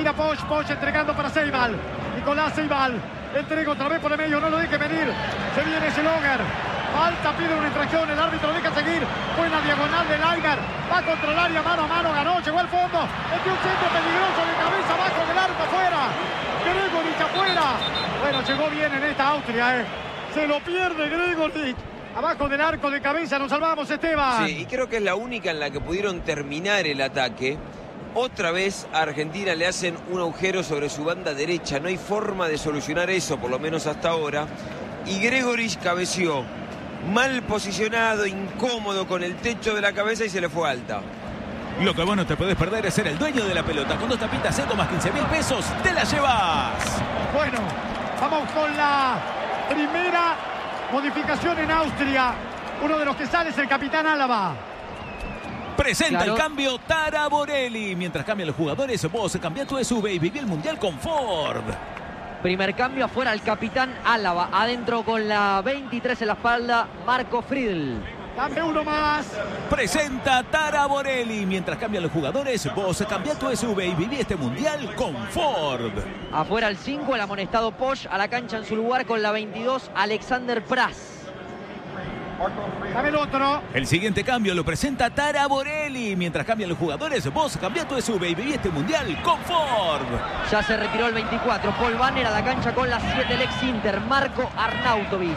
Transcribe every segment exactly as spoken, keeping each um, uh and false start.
Tira Poch, Poch entregando para Ceibal. Nicolás Ceibal. Entrega otra vez por el medio, no lo deje venir. Se viene Seloger. Falta, pide una infracción, el árbitro deja seguir. Buena diagonal de Lainer. Va contra el área, mano a mano, ganó, llegó al fondo. Metió un centro peligroso de cabeza, abajo del arco, afuera. Gregoritsch afuera. Bueno, llegó bien en esta Austria, eh. Se lo pierde Gregoritsch. Abajo del arco de cabeza, nos salvamos, Esteban. Sí, y creo que es la única en la que pudieron terminar el ataque. Otra vez a Argentina le hacen un agujero sobre su banda derecha. No hay forma de solucionar eso, por lo menos hasta ahora. Y Gregoritsch cabeció. Mal posicionado, incómodo con el techo de la cabeza y se le fue alta. Lo que vos no te podés perder es ser el dueño de la pelota. Con dos tapitas seco más quince mil pesos, te la llevas. Bueno, vamos con la primera modificación en Austria. Uno de los que sale es el capitán Álava. Presenta Claro. el cambio Tara Borelli. Mientras cambian los jugadores, vos cambiá tu S U V y viví el Mundial con Ford. Primer cambio, afuera el capitán Álava. Adentro con la veintitrés en la espalda, Marco Friedl. Dame uno más. Presenta Tara Borelli. Mientras cambian los jugadores, vos cambiá tu S U V y viví este Mundial con Ford. Afuera el cinco, el amonestado Poch. A la cancha en su lugar con la veintidós, Alexander Pras. Dame el otro. El siguiente cambio lo presenta Tara Borelli. Mientras cambian los jugadores, vos cambiá tu S U V y viví este Mundial con Ford. Ya se retiró el veinticuatro, Paul Banner. A la cancha con la siete, el ex Inter, Marco Arnautovic.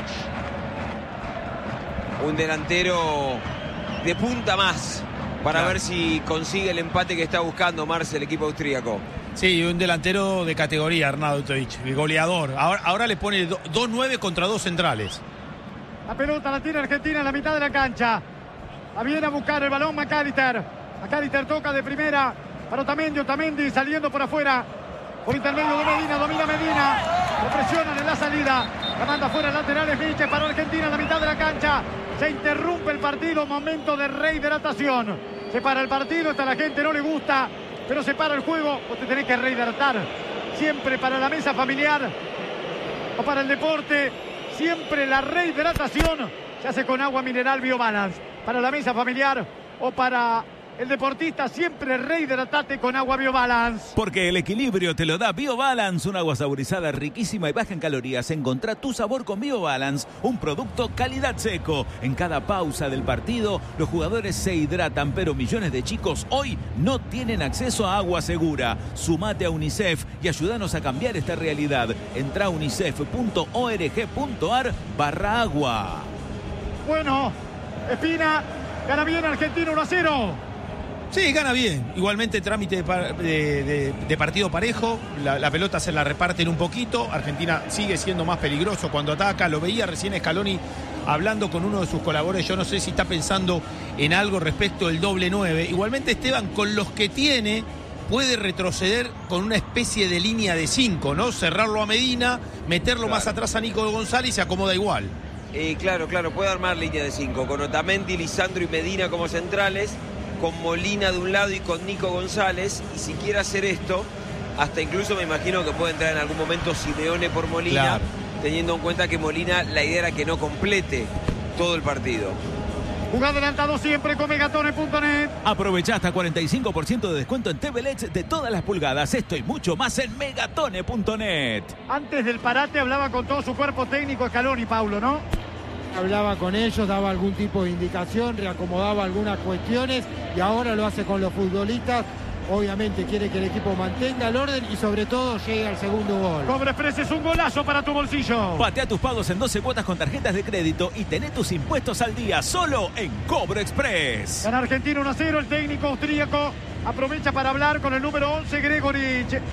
Un delantero de punta más para Claro. ver si consigue el empate que está buscando Marce, el equipo austríaco. Sí, un delantero de categoría, Arnautovic, el goleador. Ahora, ahora le pone do, dos nueve contra dos centrales. La pelota la tiene Argentina en la mitad de la cancha. La viene a buscar el balón McAllister. McAllister toca de primera para Otamendi. Otamendi saliendo por afuera. Por intermedio de Medina. Domina Medina. Lo presionan en la salida. La manda afuera el lateral Esviche para Argentina en la mitad de la cancha. Se interrumpe el partido. Momento de rehidratación. Se para el partido. Esta a la gente no le gusta. Pero se para el juego. Vos te tenés que rehidratar. Siempre para la mesa familiar. O para el deporte. Siempre la rehidratación se hace con agua mineral BioBalance. Para la mesa familiar o para el deportista, siempre rehidratate con agua BioBalance. Porque el equilibrio te lo da BioBalance, un agua saborizada riquísima y baja en calorías. Encontrá tu sabor con BioBalance, un producto calidad seco. En cada pausa del partido, los jugadores se hidratan, pero millones de chicos hoy no tienen acceso a agua segura. Sumate a UNICEF y ayúdanos a cambiar esta realidad. Entrá a unicef.org.ar barra agua. Bueno, Espina, gana bien Argentina uno a cero. Sí, gana bien. Igualmente trámite de, par- de- de- de partido parejo. La, la pelota se la reparten un poquito. Argentina sigue siendo más peligroso cuando ataca. Lo veía recién Scaloni hablando con uno de sus colaboradores. Yo no sé si está pensando en algo respecto del doble nueve. Igualmente Esteban, con los que tiene, puede retroceder con una especie de línea de cinco, ¿no? Cerrarlo a Medina, meterlo Claro. más atrás a Nico González y se acomoda igual. Eh, claro, claro, puede armar línea de cinco. Con Otamendi, Lisandro y Medina como centrales. Con Molina de un lado y con Nico González. Y si quiere hacer esto, hasta incluso me imagino que puede entrar en algún momento Simeone por Molina. Claro. Teniendo en cuenta que Molina, la idea era que no complete todo el partido. Jugá adelantado siempre con megatone punto net. Aprovechá hasta cuarenta y cinco por ciento de descuento en T V L E D de todas las pulgadas. Esto y mucho más en megatone punto net. Antes del parate hablaba con todo su cuerpo técnico Scaloni, Paulo, ¿no? Hablaba con ellos, daba algún tipo de indicación, reacomodaba algunas cuestiones y ahora lo hace con los futbolistas. Obviamente quiere que el equipo mantenga el orden y sobre todo llegue al segundo gol. Cobre Express es un golazo para tu bolsillo. Patea tus pagos en doce cuotas con tarjetas de crédito y tené tus impuestos al día solo en Cobro Express. Gana Argentina uno a cero, el técnico austríaco aprovecha para hablar con el número once, Gregoritsch.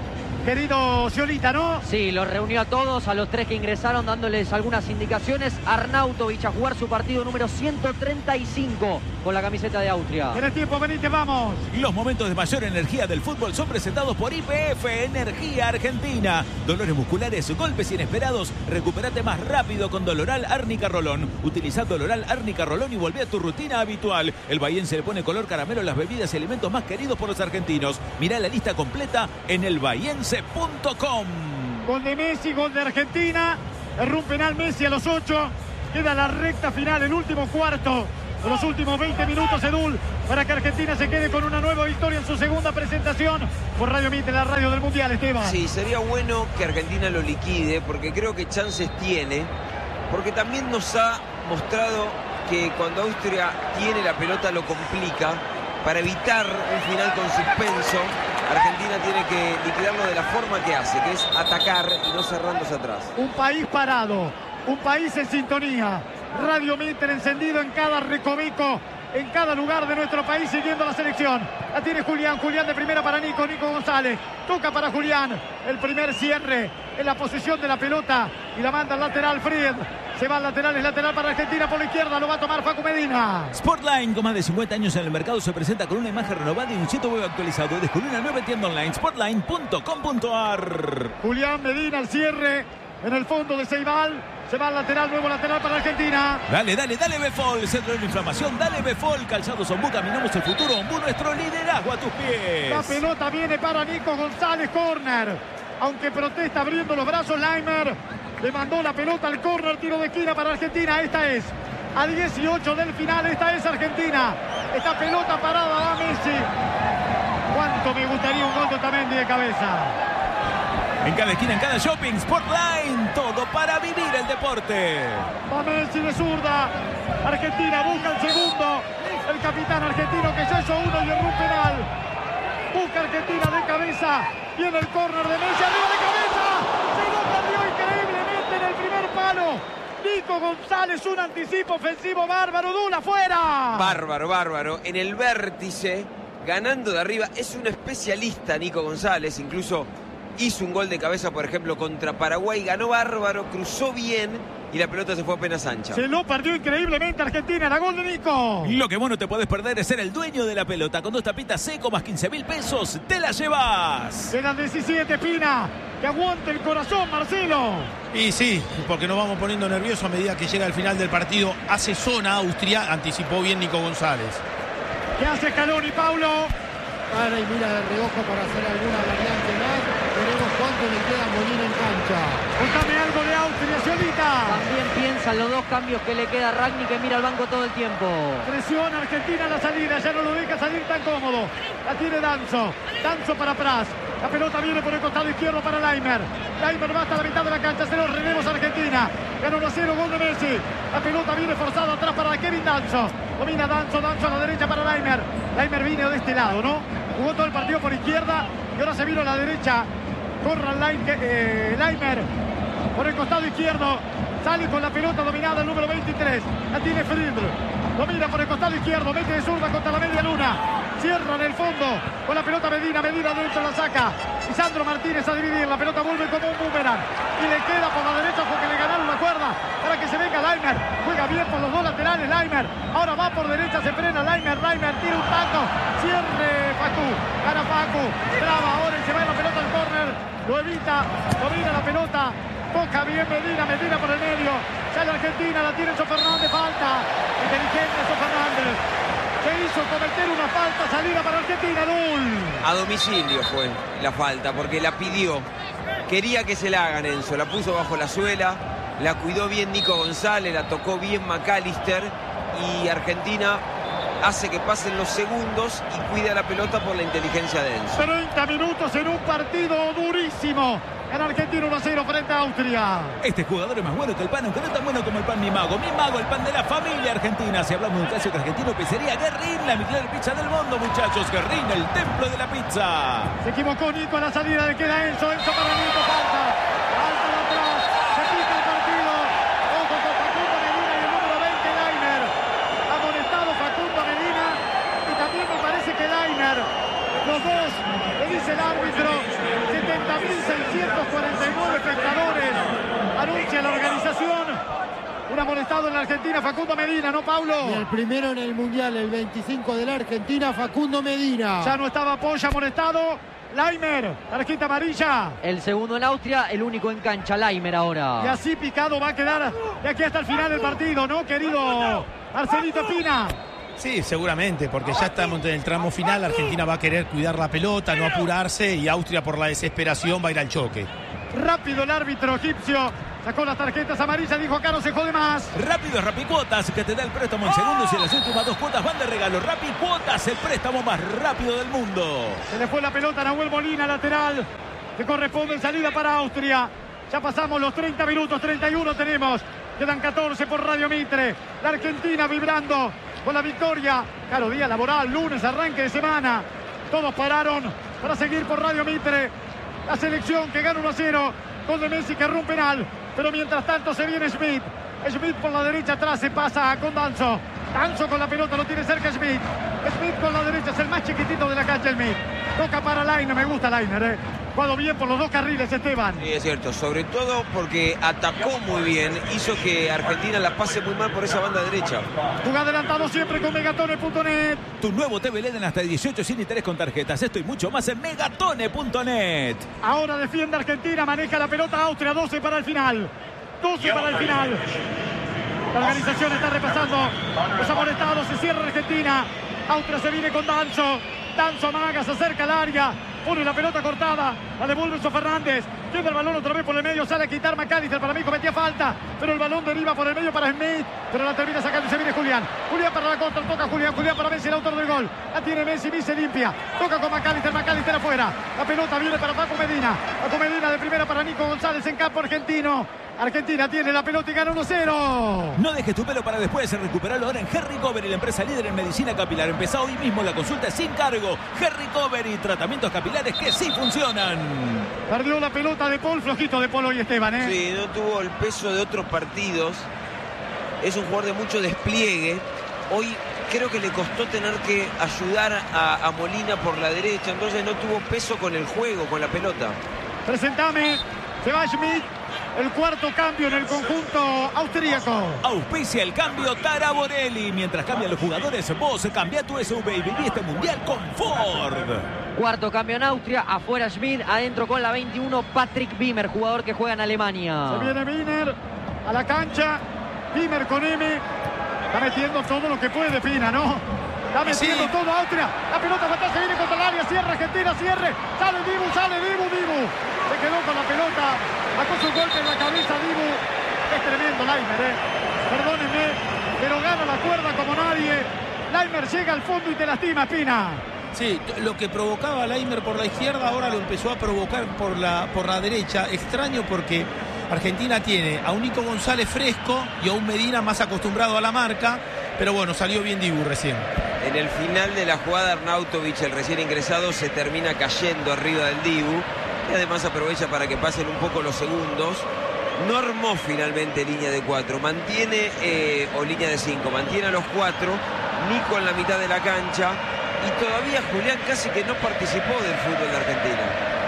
Querido Sciolita, ¿no? Sí, los reunió a todos, a los tres que ingresaron, dándoles algunas indicaciones. Arnautovic a jugar su partido número ciento treinta y cinco con la camiseta de Austria. Tienes tiempo, venite, vamos. Los momentos de mayor energía del fútbol son presentados por I P F, Energía Argentina. Dolores musculares, golpes inesperados. Recupérate más rápido con Doloral Árnica Rolón. Utiliza Doloral Árnica Rolón y volvé a tu rutina habitual. El bahiense le pone color caramelo a las bebidas y alimentos más queridos por los argentinos. Mirá la lista completa en el bahiense punto com. Gol de Messi, gol de Argentina. Erró un penal Messi a los ocho. Queda la recta final, el último cuarto de los últimos veinte minutos, Edul, para que Argentina se quede con una nueva victoria en su segunda presentación por Radio Mitre, la radio del Mundial, Esteban. Sí, sería bueno que Argentina lo liquide, porque creo que chances tiene, porque también nos ha mostrado que cuando Austria tiene la pelota lo complica. Para evitar un final con suspenso, Argentina tiene que liquidarlo de la forma que hace, que es atacar y no cerrándose atrás. Un país parado, un país en sintonía. Radio Mitre encendido en cada recoveco, en cada lugar de nuestro país, siguiendo la selección. La tiene Julián, Julián de primera para Nico, Nico González. Toca para Julián, el primer cierre en la posición de la pelota y la manda al lateral Fried. Se va al lateral, es lateral para Argentina por la izquierda, lo va a tomar Facu Medina. Sportline, con más de cincuenta años en el mercado, se presenta con una imagen renovada y un sitio web actualizado. Descubrí una nueva tienda online, sportline punto com punto ar. Julián Medina, el cierre en el fondo de Ceibal. Se va al lateral, nuevo lateral para Argentina. Dale, dale, dale Befol, centro de la inflamación, dale Befol, calzados Ombú, caminamos el futuro, Ombú, nuestro liderazgo a tus pies. La pelota viene para Nico González, córner. Aunque protesta abriendo los brazos, Laimer le mandó la pelota al córner, tiro de esquina para Argentina. Esta es a dieciocho del final, esta es Argentina. Esta pelota parada va Messi. Cuánto me gustaría un gol de Otamendi de cabeza. En cada esquina, en cada shopping, Sportline, todo para vivir el deporte. Va Messi de zurda. Argentina busca el segundo. El capitán argentino que ya hizo uno y erró un penal. Busca Argentina de cabeza. Viene el córner de Messi, arriba de cabeza. Se lo perdió increíblemente en el primer palo. Nico González, un anticipo ofensivo bárbaro. Dula afuera. Bárbaro, bárbaro. En el vértice, ganando de arriba. Es un especialista Nico González, incluso hizo un gol de cabeza, por ejemplo, contra Paraguay. Ganó bárbaro, cruzó bien y la pelota se fue apenas ancha. Se lo perdió increíblemente Argentina. La gol de Nico. Lo que vos no te podés perder es ser el dueño de la pelota. Con dos tapitas seco más quince mil pesos, te la llevas. Quedan diecisiete, Pina. Que aguante el corazón, Marcelo. Y sí, porque nos vamos poniendo nerviosos a medida que llega el final del partido. Hace zona Austria, anticipó bien Nico González. ¿Qué hace Scaloni, Paulo? Para y mira de reojo para hacer alguna variante más. Veremos cuánto le queda a Molina en cancha. Contame algo de Austria, Ciolita. También piensa en los dos cambios que le queda a Ragni, que mira al banco todo el tiempo. Presiona Argentina a la salida, ya no lo deja salir tan cómodo. La tiene Danzo, Danzo para Pras. La pelota viene por el costado izquierdo para Laimer. Laimer va hasta la mitad de la cancha, se lo relevos a Argentina. Ganó uno a cero, gol de Messi. La pelota viene forzada atrás para Kevin Danzo. Domina Danzo, Danzo a la derecha para Laimer. Laimer vino de este lado, ¿no? Jugó todo el partido por izquierda y ahora se vino a la derecha. Corran Laimer, eh, Laimer por el costado izquierdo. Sale con la pelota dominada el número veintitrés. La tiene Friedl. Domina por el costado izquierdo. Mete de zurda contra la media luna. Cierra en el fondo con la pelota Medina. Medina dentro la saca. Y Sandro Martínez a dividir. La pelota vuelve como un boomerang. Y le queda por la derecha porque le ganaron la cuerda. Para que se venga Laimer. Juega bien por los dos laterales Laimer. Ahora va por derecha. Se frena Laimer. Laimer tira un taco. Cierre Facu. Gana Facu. Traba ahora y se va la pelota al córner. Lo evita. Domina la pelota. Toca bien Medina, Medina por el medio. Sale Argentina, la tiene Enzo Fernández, falta. Inteligente Enzo Fernández. Se hizo cometer una falta, salida para Argentina, Dul. A domicilio fue la falta, porque la pidió. Quería que se la hagan Enzo, la puso bajo la suela, la cuidó bien Nico González, la tocó bien McAllister y Argentina hace que pasen los segundos y cuida la pelota por la inteligencia de Enzo. treinta minutos en un partido durísimo. En Argentina uno a cero frente a Austria. Este jugador es más bueno que el pan, aunque no es tan bueno como el pan Mi Mago. Mi Mago, el pan de la familia argentina. Si hablamos de un clásico argentino, pizzería Guerrín, la mejor pizza del mundo, muchachos. Guerrín, el templo de la pizza. Se equivocó Nico a la salida, le queda Enzo. Enzo para Nico, falta. Falta de atrás. Se quita el partido. Ojo con Facundo Medina y el número veinte, Laimer. Amonestado Facundo Medina. Y también me parece que Laimer. Los dos, le dice el árbitro. setenta mil seiscientos cuarenta y nueve espectadores. Anuncia la organización. Un amonestado en la Argentina, Facundo Medina, ¿no, Paulo? Y el primero en el Mundial, el veinticinco de la Argentina, Facundo Medina. Ya no estaba Polla amonestado. Laimer, tarjeta amarilla. El segundo en Austria, el único en cancha, Laimer ahora. Y así picado va a quedar de aquí hasta el final del partido, ¿no, querido Marcelito Espina? Sí, seguramente, porque ya estamos en el tramo final. Argentina va a querer cuidar la pelota, no apurarse, y Austria por la desesperación va a ir al choque. Rápido el árbitro egipcio. Sacó las tarjetas amarillas, dijo acá no se jode más. Rápido Rapicuotas, que te da el préstamo en segundos y las últimas dos cuotas van de regalo. Rapicuotas, el préstamo más rápido del mundo. Se le fue la pelota a Nahuel Molina, lateral, que corresponde en salida para Austria. Ya pasamos los treinta minutos, treinta y uno tenemos. Quedan catorce por Radio Mitre. La Argentina vibrando con la victoria. Claro, día laboral, lunes, arranque de semana. Todos pararon para seguir por Radio Mitre. La selección que gana uno a cero. Gol de Messi que erró un penal. Pero mientras tanto se viene Schmidt. Schmidt por la derecha atrás, se pasa con Danzo. Danzo con la pelota, lo tiene cerca Schmidt. Schmidt con la derecha, es el más chiquitito de la cancha, Schmidt. Toca para Lainer, me gusta Lainer, eh. Jugado bien por los dos carriles, Esteban. Sí, es cierto, sobre todo porque atacó muy bien, hizo que Argentina la pase muy mal por esa banda derecha. Juega adelantado siempre con Megatone punto net. Tu nuevo T V L E D en hasta dieciocho sin interés con tarjetas. Esto y mucho más en Megatone punto net. Ahora defiende Argentina, maneja la pelota Austria, doce para el final. doce para el final. La organización está repasando los amonestados, se cierra Argentina. Austria se viene con Danzo. Danzo amaga, se acerca al área. Pone la pelota cortada, la devuelve Enzo Fernández. Tiene el balón otra vez por el medio, sale a quitar McAllister. Para mí cometía falta, pero el balón deriva por el medio para Smith. Pero la termina sacando y se viene Julián. Julián para la contra, toca Julián. Julián para Messi, el autor del gol. La tiene Messi, Messi limpia. Toca con McAllister, McAllister afuera. La pelota viene para Paco Medina. Paco Medina de primera para Nico González en campo argentino. Argentina tiene la pelota y gana uno cero. No dejes tu pelo para después, recuperarlo ahora en Herricovery, la empresa líder en medicina capilar. Empezá hoy mismo la consulta sin cargo. Herricovery, tratamientos capilares que sí funcionan. Perdió la pelota de Paul, flojito de Paul hoy Esteban, ¿eh? Sí, no tuvo el peso de otros partidos. Es un jugador de mucho despliegue. Hoy creo que le costó tener que ayudar a, a Molina por la derecha, entonces no tuvo peso con el juego, con la pelota. Presentame, se va Schmidt. El cuarto cambio en el conjunto austríaco. Auspicia el cambio Taraborelli. Mientras cambian los jugadores, vos cambia tu S U V y viví este mundial con Ford. Cuarto cambio en Austria, afuera Schmidt, adentro con la veintiuno Patrick Wimmer, jugador que juega en Alemania. Se viene Wimmer a la cancha. Wimmer con M. Está metiendo todo lo que puede Pina, ¿no? Está metiendo sí. todo Austria. La pelota fatal se viene contra el área. Cierra Argentina, cierre. Sale Dibu, sale Dibu, Dibu. Se quedó con la pelota. Sacó su golpe en la cabeza Dibu. Es tremendo Lainer, ¿eh? Perdónenme, pero gana la cuerda como nadie. Lainer llega al fondo y te lastima, Pina. Sí, lo que provocaba a Lainer por la izquierda ahora lo empezó a provocar por la, por la derecha. Extraño porque Argentina tiene a un Nico González fresco y a un Medina más acostumbrado a la marca. Pero bueno, salió bien Dibu recién. En el final de la jugada, Arnautovic, el recién ingresado, se termina cayendo arriba del Dibu. Y además aprovecha para que pasen un poco los segundos. No armó finalmente línea de cuatro. Mantiene, eh, o línea de cinco. Mantiene a los cuatro. Nico en la mitad de la cancha. Y todavía Julián casi que no participó del fútbol de Argentina.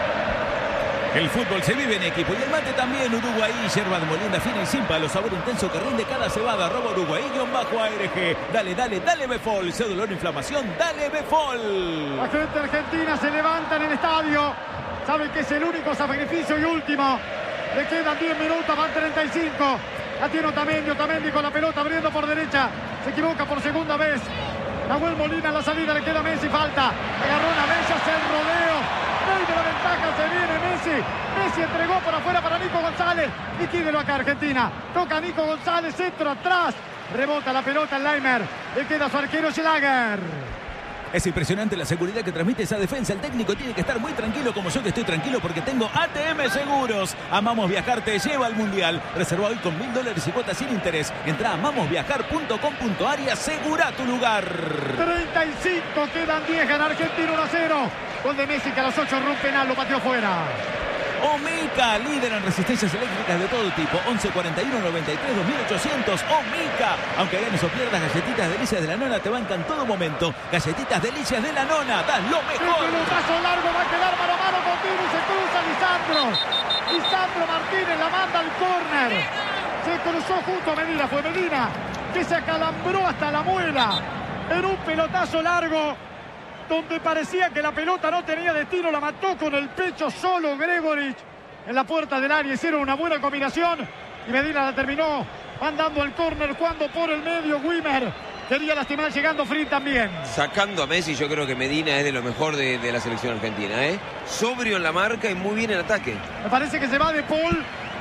El fútbol se vive en equipo y el mate también. Uruguay, yerba de molienda fina y sin palo, sabor intenso que rinde cada cebada. Arroba Uruguay, guión bajo A R G. Dale, dale, dale Befol. Sé dolor, inflamación, dale Befol. La gente argentina se levanta en el estadio. Sabe que es el único sacrificio y último. Le quedan diez minutos, van treinta y cinco. La tiene Otamendi, Otamendi con la pelota abriendo por derecha. Se equivoca por segunda vez. Nahuel Molina en la salida, le queda Messi, falta. Agarró una Messi, hace el rodeo. De la ventaja se viene Messi. Messi entregó por afuera para Nico González. Y quídelo acá Argentina. Toca Nico González, centro atrás. Rebota la pelota en Lainer. Le queda su arquero Schlager. Es impresionante la seguridad que transmite esa defensa. El técnico tiene que estar muy tranquilo, como yo que estoy tranquilo porque tengo A T M Seguros. Amamos Viajar te lleva al Mundial. Reserva hoy con mil dólares y cuotas sin interés. Entra a amamos viajar punto com punto a r y asegura tu lugar. treinta y cinco, quedan diez, gana Argentina uno a cero. Gol de Messi que a los ocho rompe penal, lo pateó fuera. Omica, líder en resistencias eléctricas de todo tipo. once cuarenta y uno noventa y tres dos mil ochocientos. Omica. Aunque ganes o pierdas, galletitas delicias de la nona te bancan todo momento. Galletitas delicias de la nona, das lo mejor. El pelotazo largo va a quedar mano a mano con Dibu. Se cruza Lisandro. Lisandro Martínez la manda al córner. Se cruzó junto a Medina. Fue Medina que se acalambró hasta la muela. En un pelotazo largo, donde parecía que la pelota no tenía destino, la mató con el pecho solo Gregorich en la puerta del área. Hicieron una buena combinación y Medina la terminó mandando al córner cuando por el medio Wimmer quería lastimar, llegando Frin también. Sacando a Messi, yo creo que Medina es de lo mejor de, de la selección argentina, ¿eh? Sobrio en la marca y muy bien en ataque. Me parece que se va de Paul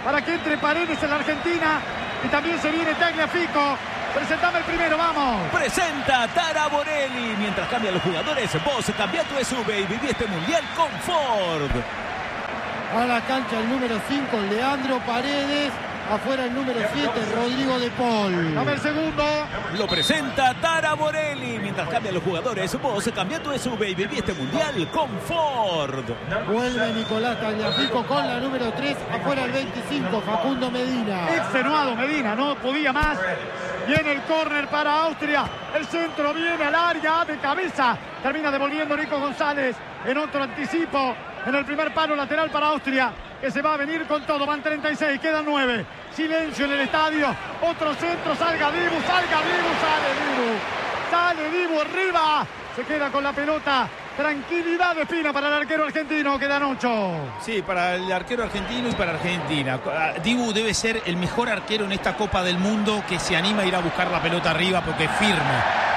para que entre Paredes en la Argentina. Y también se viene Tagliafico. Presentame el primero, vamos. Presenta Tara Borelli. Mientras cambian los jugadores, vos cambia tu S U V y viví este mundial con Ford. A la cancha el número cinco, Leandro Paredes. Afuera el número siete, Rodrigo de Paul. Dame el segundo. Lo presenta Tara Borelli. Mientras cambian los jugadores, vos cambia tu S U V y viví este mundial con Ford. Vuelve Nicolás Tagliafico con la número tres. Afuera el veinticinco, Facundo Medina. Extenuado Medina, no podía más. Viene el córner para Austria. El centro viene al área de cabeza. Termina devolviendo Nico González en otro anticipo. En el primer palo lateral para Austria, que se va a venir con todo. Van treinta y seis, quedan nueve. Silencio en el estadio. Otro centro, salga Dibu, salga Dibu, sale Dibu. Sale Dibu arriba. Se queda con la pelota. Tranquilidad de Espina para el arquero argentino. Quedan ocho. Sí, para el arquero argentino y para Argentina. Dibu debe ser el mejor arquero en esta Copa del Mundo, que se anima a ir a buscar la pelota arriba porque es firme.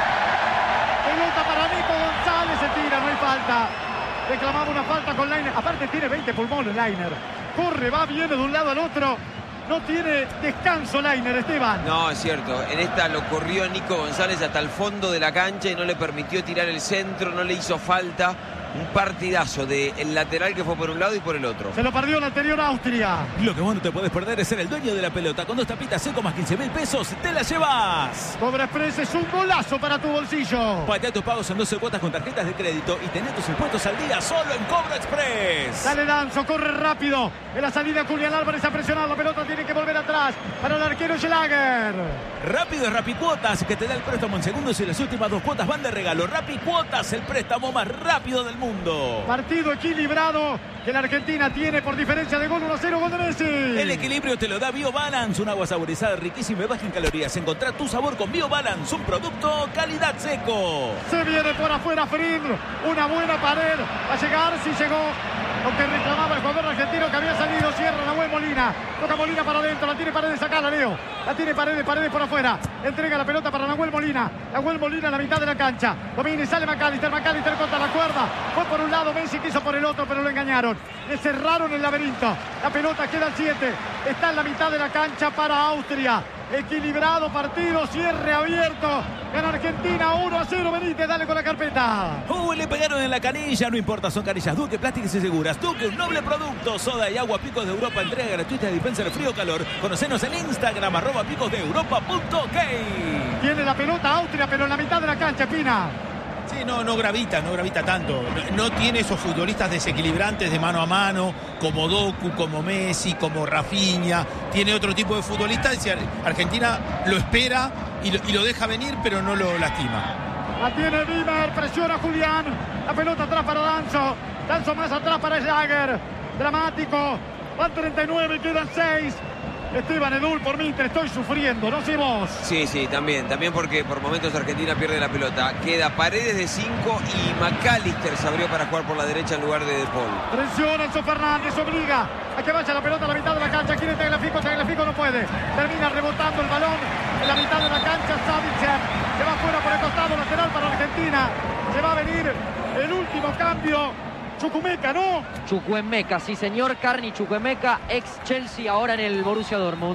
Pelota para Nico González. Se tira, no hay falta. Reclamaba una falta con Lainer. Aparte tiene veinte pulmones Lainer. Corre, va, viene de un lado al otro. No tiene descanso Lainer, Esteban. No, es cierto. En esta lo corrió Nico González hasta el fondo de la cancha y no le permitió tirar el centro, no le hizo falta. Un partidazo del lateral que fue por un lado y por el otro. Se lo perdió el anterior Austria. Lo que vos no te podés perder es ser el dueño de la pelota. Con dos tapitas seco más quince mil pesos, te la llevas. Cobra Express es un golazo para tu bolsillo. Patea tus pagos en doce cuotas con tarjetas de crédito y tenés tus impuestos al día solo en Cobra Express. Dale Danzo, corre rápido. En la salida Julián Álvarez ha presionado. La pelota tiene que volver atrás para el arquero Schlager. Rápido es Rapicuotas, que te da el préstamo en segundos y las últimas dos cuotas van de regalo. Rapicuotas, el préstamo más rápido del mundo. Partido equilibrado que la Argentina tiene por diferencia de gol. Uno a cero, gol de Messi. El equilibrio te lo da BioBalance, un agua saborizada riquísima y baja en calorías. Encontrá tu sabor con BioBalance, un producto calidad seco. Se viene por afuera Frin, una buena pared. Va a llegar, si llegó. Aunque reclamaba el jugador argentino que había salido. Cierra Nahuel Molina. Toca Molina para adentro. La tiene Paredes, sacala, Leo. La tiene Paredes, Paredes por afuera. Entrega la pelota para Nahuel Molina. Nahuel Molina a la mitad de la cancha. Domina y sale McAllister. McAllister contra la cuerda. Fue por un lado, Messi quiso por el otro, pero lo engañaron. Le cerraron el laberinto. La pelota queda al siete. Está en la mitad de la cancha para Austria. Equilibrado partido, cierre abierto. En Argentina uno a cero. Benítez, dale con la carpeta. Uy, le pegaron en la canilla. No importa, son canillas Duque, plásticas y seguras. Duque, un noble producto. Soda y agua Picos de Europa. Entrega gratuita de dispensa de frío calor. Conocenos en Instagram, arroba picos de europa punto ok. Tiene la pelota Austria, pero en la mitad de la cancha, Pina. Sí, no, no gravita, no gravita tanto. No, no tiene esos futbolistas desequilibrantes de mano a mano, como Doku, como Messi, como Rafinha. Tiene otro tipo de futbolistas. Argentina lo espera y lo, y lo deja venir, pero no lo lastima. La tiene Wimmer, presiona Julián. La pelota atrás para Danzo. Danzo más atrás para Schlager. Dramático. Van treinta y nueve, quedan seis. Esteban Edul, por mí te estoy sufriendo, no sé vos. Sí, sí, también, también porque por momentos Argentina pierde la pelota. Queda Paredes de cinco y McAllister se abrió para jugar por la derecha en lugar de De Paul. Presiona Enzo Fernández, obliga a que vaya la pelota a la mitad de la cancha. Quiere Tagliafico, Tagliafico no puede. Termina rebotando el balón en la mitad de la cancha. Savitzer se va fuera por el costado lateral para Argentina. Se va a venir el último cambio. Chukwuemeka, ¿no? Chukwuemeka, sí señor. Carni Chukwuemeka, ex Chelsea, ahora en el Borussia Dortmund.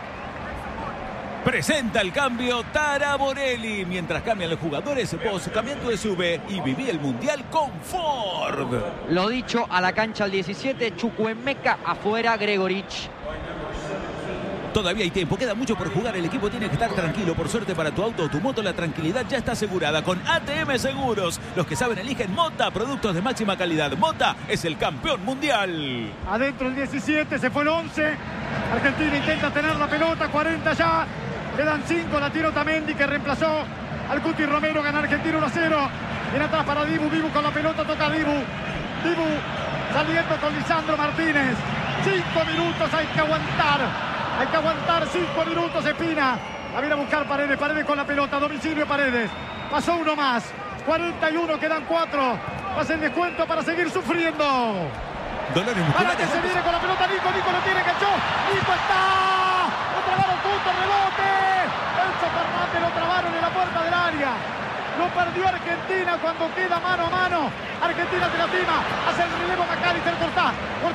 Presenta el cambio Tara Borelli. Mientras cambian los jugadores, vos cambia tu S U V y viví el Mundial con Ford. Lo dicho, a la cancha al diecisiete, Chukwuemeka, afuera Gregorich. Todavía hay tiempo, queda mucho por jugar, el equipo tiene que estar tranquilo. Por suerte para tu auto o tu moto, la tranquilidad ya está asegurada con A T M Seguros. Los que saben eligen Mota, productos de máxima calidad. Mota es el campeón mundial. Adentro el diecisiete, se fue el once. Argentina intenta tener la pelota, cuarenta ya. Quedan cinco, la tiro Otamendi que reemplazó al Cuti Romero. Gana Argentina uno a cero. Viene atrás para Dibu, Dibu con la pelota, toca a Dibu. Dibu saliendo con Lisandro Martínez. Cinco minutos, hay que aguantar. Hay que aguantar cinco minutos, Espina. A ver a buscar Paredes, Paredes con la pelota, domicilio Paredes. Pasó uno más, cuarenta y uno, quedan cuatro. Pasa el descuento para seguir sufriendo. Dolores Para que se viene con la pelota Nico, Nico lo tiene, enganchó. Nico está. Lo trabaron justo, rebote. Enzo Fernández lo trabaron en la puerta del área. Lo perdió Argentina cuando queda mano a mano. Argentina se lastima. Hace el relevo McAllister, cortá. Cortá McAllister.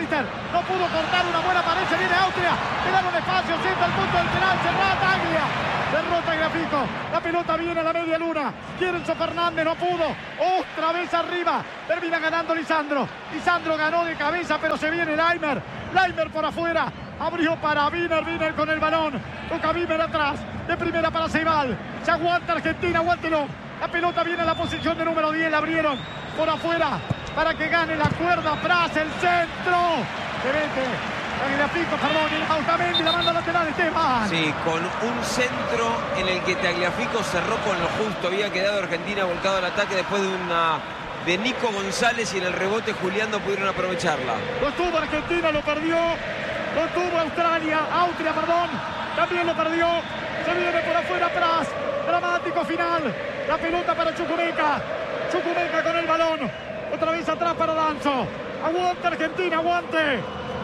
McAllister. No pudo cortar una buena pared. Se viene Austria. Quedaron espacio. Sienta el punto del penal. Cerrada Taglia. Derrota Tagliafico. La pelota viene a la media luna. Quiere Enzo Fernández. No pudo. Otra vez arriba. Termina ganando Lisandro. Lisandro ganó de cabeza, pero se viene Laimer. Laimer por afuera. Abrió para Wiener. Wiener con el balón. Toca Wiener atrás. De primera para Ceibal. Se aguanta Argentina. Aguántelo. La pelota viene a la posición de número diez. La abrieron por afuera para que gane la cuerda. Pras, el centro. Se vete. Tagliafico, perdón. Y Otamendi, la manda lateral. Esteban. Sí, con un centro en el que Tagliafico cerró con lo justo. Había quedado Argentina volcado al ataque después de una de Nico González, y en el rebote Julián no pudieron aprovecharla. Lo tuvo Argentina, lo perdió. Lo tuvo Australia. Austria, perdón. También lo perdió. Se viene por afuera Pras. Dramático final. La pelota para Chucumeca. Chucumeca con el balón. Otra vez atrás para Danzo. Aguante Argentina, aguante.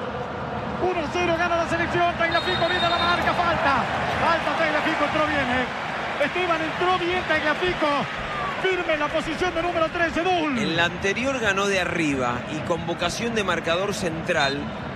uno a cero gana la selección. Tagliafico viene a la marca. Falta. Falta Tagliafico. Entró bien, eh. Esteban entró bien Tagliafico. Firme en la posición de número trece. Dul. En la anterior ganó de arriba y con vocación de marcador central,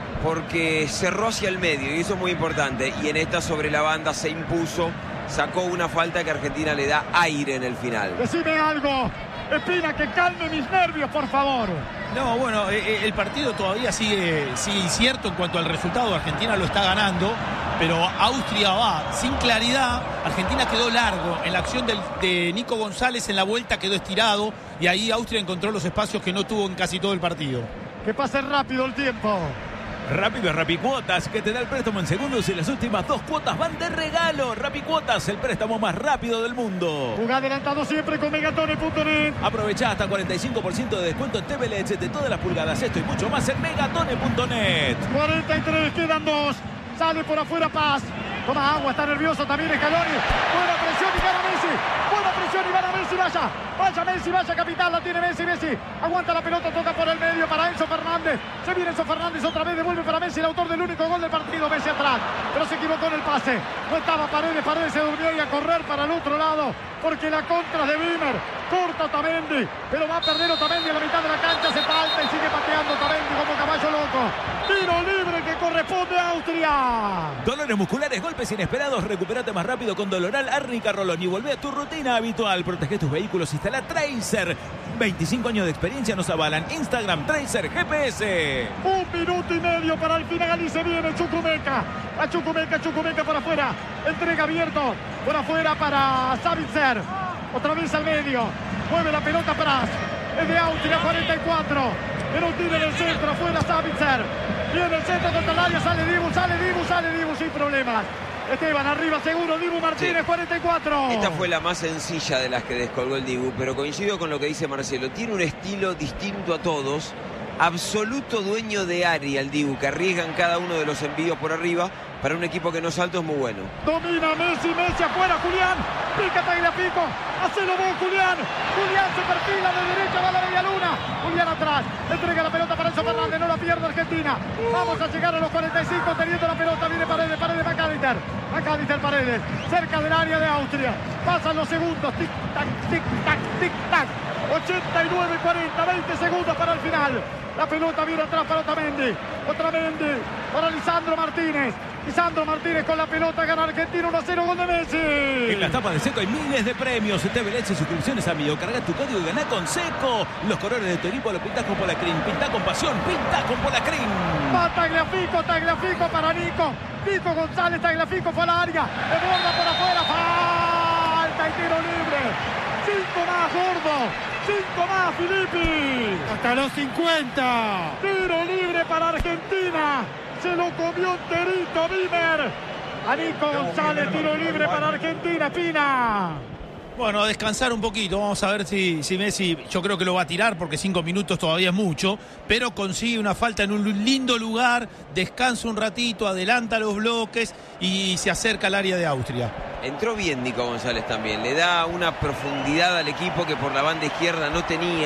porque cerró hacia el medio y eso es muy importante. Y en esta sobre la banda se impuso. Sacó una falta que Argentina le da aire en el final. Decime algo, Espina, que calme mis nervios, por favor. No, bueno, eh, el partido todavía sigue, sigue incierto en cuanto al resultado. Argentina lo está ganando, pero Austria va sin claridad. Argentina quedó largo en la acción del, de Nico González. En la vuelta quedó estirado y ahí Austria encontró los espacios que no tuvo en casi todo el partido. Que pase rápido el tiempo. Rápido es Rapicuotas, que te da el préstamo en segundos y las últimas dos cuotas van de regalo. Rapicuotas, el préstamo más rápido del mundo. Jugá adelantado siempre con megatone punto net. Aprovecha hasta cuarenta y cinco por ciento de descuento en T V L E D de todas las pulgadas. Esto y mucho más en megatone punto net. cuarenta y tres, quedan dos. Sale por afuera Paz. Toma agua, está nervioso también Scaloni. Buena presión y gana Messi. Buena presión y gana Messi, vaya. Vaya Messi, vaya capitán, la tiene Messi, Messi. Aguanta la pelota, toca por el medio para Enzo Fernández. Se viene Enzo Fernández otra vez, devuelve para Messi, el autor del único gol del partido. Messi atrás, pero se equivocó en el pase. No estaba Paredes, Paredes se durmió y a correr para el otro lado, porque la contra es de Wiener. Corta Otamendi, pero va a perder Otamendi a la mitad de la cancha. Se falta y sigue pateando Otamendi como caballo loco. Tiro libre que corresponde a Austria. Dolores musculares, golpes inesperados. Recupérate más rápido con Doloral Árnica Rolón y volvé a tu rutina habitual. Protege tus vehículos. Instala Tracer. veinticinco años de experiencia nos avalan. Instagram Tracer G P S. Un minuto y medio para el final y se viene Chucumeca. A Chucumeca, Chucumeca por afuera. Entrega abierto. Por afuera para Savitzer. Otra vez al medio. Mueve la pelota Pras. Es de Austria, cuarenta y cuatro. Pero tira en el centro. Afuera Savitzer. Viene el centro contra el área. Sale Dibu, sale Dibu, sale Dibu sin problemas. Esteban arriba seguro, Dibu Martínez, sí. cuarenta y cuatro. Esta fue la más sencilla de las que descolgó el Dibu, pero coincido con lo que dice Marcelo. Tiene un estilo distinto a todos. Absoluto dueño de área el Dibu, que arriesga en cada uno de los envíos por arriba. Para un equipo que no salta es muy bueno. Domina Messi, Messi afuera, Julián. Pica Tagliafico. Hacelo vos, Julián. Julián se perfila de derecha, va a la media luna. Julián atrás. Entrega la pelota para Enzo Fernández. No la pierde Argentina. Vamos a llegar a los cuarenta y cinco teniendo la pelota. Viene Paredes, Paredes, McAllister. McAllister, Paredes. Cerca del área de Austria. Pasan los segundos. Tic, tac, tic, tac, tic, tac. ochenta y nueve, cuarenta, veinte segundos para el final. La pelota viene atrás para Otamendi. Otamendi para Lisandro Martínez. Lisandro Martínez con la pelota, gana Argentina uno a cero, gol de Messi. En las tapas de Seco hay miles de premios. T V L E D y suscripciones a Mío. Carga tu código y ganá con Seco. Los colores de tu equipo lo pintás con Polacrín. Pintá con pasión, pintá con Polacrín. Va Tagliafico, Tagliafico para Nico. Nico González, Tagliafico fue al área. Desborda por afuera, falta y tiro libre. Cinco más, Gordo. Cinco más, Filippi. Hasta los cincuenta. Tiro libre para Argentina. Se lo comió enterito Wiener. A Nico González, tiro libre para Argentina. Pina. Bueno, a descansar un poquito. Vamos a ver si, si Messi, yo creo que lo va a tirar porque cinco minutos todavía es mucho, pero consigue una falta en un lindo lugar, descansa un ratito, adelanta los bloques y se acerca al área de Austria. Entró bien Nico González también. Le da una profundidad al equipo que por la banda izquierda no tenía.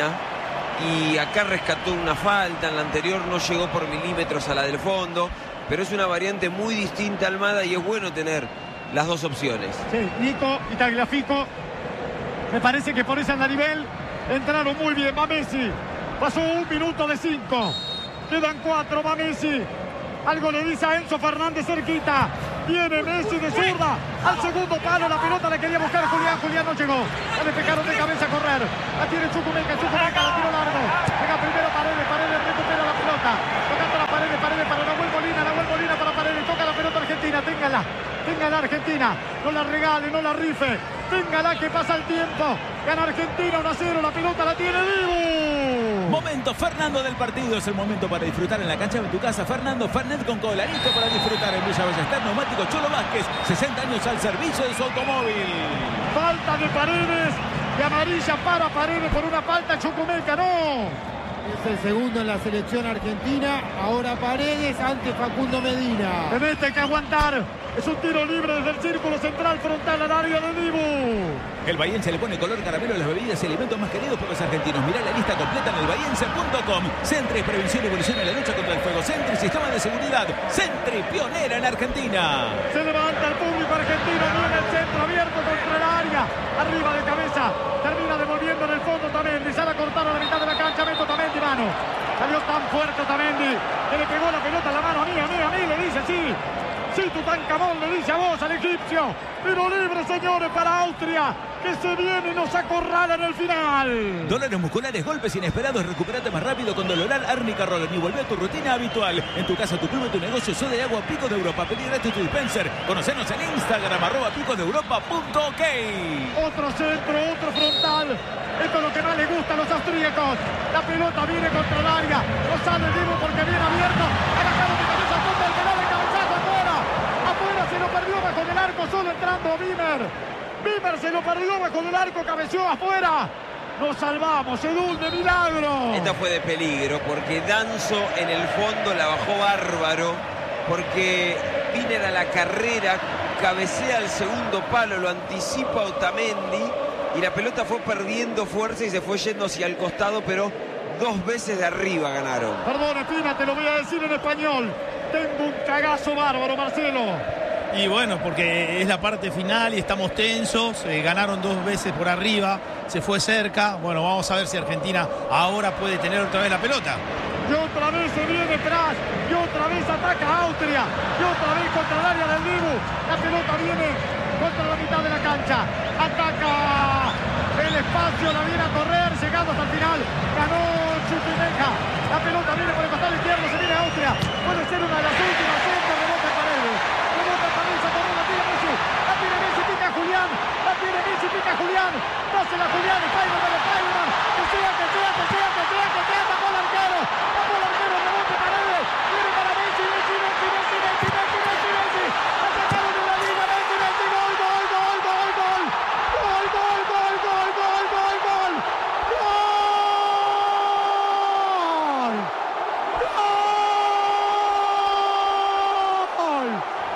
Y acá rescató una falta, en la anterior no llegó por milímetros a la del fondo, pero es una variante muy distinta a Almada y es bueno tener las dos opciones. Sí, Nico y Tagliafico, me parece que por ese andarivel entraron muy bien. Va Messi, pasó un minuto de cinco. Quedan cuatro, va Messi. Algo le dice a Enzo Fernández cerquita. Viene Messi de zurda al segundo palo. La pelota la quería buscar Julián. Julián no llegó. La despejaron de cabeza a correr. La tiene Chukwuemeka. Chukwuemeka la tiro largo. Llega primero Paredes. Paredes recupera la pelota. Tocando la Paredes. Paredes para Nahuel Molina. Nahuel Molina para Paredes. Toca la pelota Argentina. Téngala. Téngala Argentina. No la regale, no la rife. Téngala que pasa el tiempo. Gana Argentina uno a cero. La pelota la tiene Dibu. Momento Fernando del partido. Es el momento para disfrutar en la cancha de tu casa. Fernando Fernet con cola. Listo para disfrutar en Villa Ballester. Neumático Cholo Vázquez. sesenta años al servicio de su automóvil. Falta de Paredes. De amarilla para Paredes por una falta. Chukwuemeka no. Es el segundo en la selección argentina. Ahora Paredes ante Facundo Medina. En este hay que aguantar. Es un tiro libre desde el círculo central frontal al área de Dibu. El bahiense le pone color caramelo a las bebidas y alimentos más queridos por los argentinos. Mirá la lista completa en el bahiense punto com. Sentry, prevención y evolución en la lucha contra el fuego. Sentry, sistema de seguridad. Sentry, pionera en Argentina. Se levanta el público argentino. Viene el centro abierto contra el área. Arriba de cabeza. Termina devolviendo en el fondo Tamendi. Sale a cortar a la mitad de la cancha. Meto Tamendi mano. Salió tan fuerte Tamendi que le pegó la pelota en la mano. A mí, a mí, a mí. Le dice sí. Sí, Tutankamón le dice a vos, al egipcio. Tiro libre, señores, para Austria, que se viene y nos acorrala en el final. Dolores musculares, golpes inesperados. Recupérate más rápido con Doloral Árnica Rolón y vuelve a tu rutina habitual. En tu casa, tu club, tu negocio, Soda de Agua Pico de Europa. Pedí gratis tu dispenser. Conocenos en Instagram, arroba pico de Europa punto ok. Otro centro, otro frontal. Esto es lo que más le gusta a los austríacos. La pelota viene contra el área. No sale Dibu porque viene abierto. Ha bajado de cabeza al fondo del penal. El cabezazo afuera. Afuera se lo perdió bajo el arco. Solo entrando Wimmer. Wimmer se lo perdió bajo el arco. Cabeció afuera. Nos salvamos. Edul de milagro. Esta fue de peligro porque Danzo en el fondo la bajó bárbaro. Porque Wimmer a la carrera. Cabecea al segundo palo. Lo anticipa Otamendi. Y la pelota fue perdiendo fuerza y se fue yendo hacia el costado, pero dos veces de arriba ganaron. Perdón, Espina, te lo voy a decir en español. Tengo un cagazo bárbaro, Marcelo. Y bueno, porque es la parte final y estamos tensos. Eh, ganaron dos veces por arriba, se fue cerca. Bueno, vamos a ver si Argentina ahora puede tener otra vez la pelota. Y otra vez se viene atrás. Y otra vez ataca a Austria. Y otra vez contra el área del Dibu. La pelota viene contra la mitad de la cancha. Ataca el espacio, la viene a correr, llegando hasta el final. Ganó Chukwuemeka. La pelota viene por el costado izquierdo, se viene Austria. Puede ser una de las últimas. Centro, rebota Paredes. Rebota Paredes, a correr, la tiene Messi. La tiene Messi, pica Julián. La tiene Messi, pica Julián. No se la Julián, Spiderman de Spiderman. Que sea, que sea, que sea, que sea, que sea. Tapó el arquero. Tapó el arquero, rebote Paredes. Viene para Messi, Messi, Messi, Messi, Messi, Messi, Messi, Messi. La sacaron de la liga, Messi, Messi, gol, gol, gol, gol, gol. Gol, gol, gol, gol, gol, gol, gol. Gol.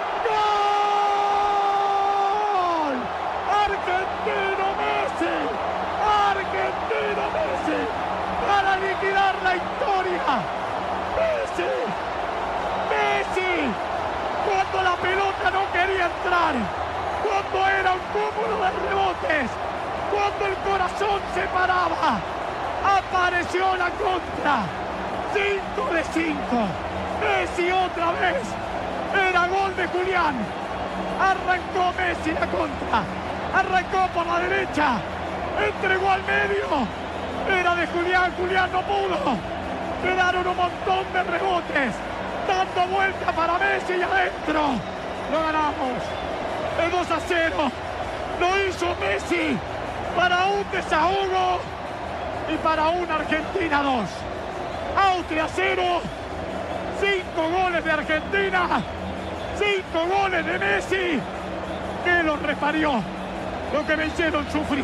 Gol. Argentino Messi. Argentino Messi. Para liquidar la historia. Messi. Messi. Cuando la pelota no quería entrar. Cuando era un cúmulo de rebotes. Cuando el corazón se paraba. Apareció la contra. cinco de cinco. Messi otra vez. Era gol de Julián. Arrancó Messi la contra. Arrancó por la derecha. Entregó al medio. Era de Julián. Julián no pudo. Quedaron un montón de rebotes. Dando vuelta para Messi y adentro. Lo ganamos. El dos a cero. Lo hizo Messi. Para un desahogo. Y para una Argentina dos. Austria cero. Cinco goles de Argentina. Cinco goles de Messi. Que los reparió. Lo que me hicieron sufrir.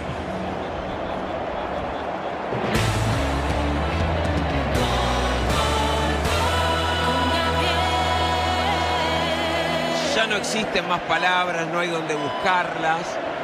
Ya no existen más palabras, no hay donde buscarlas.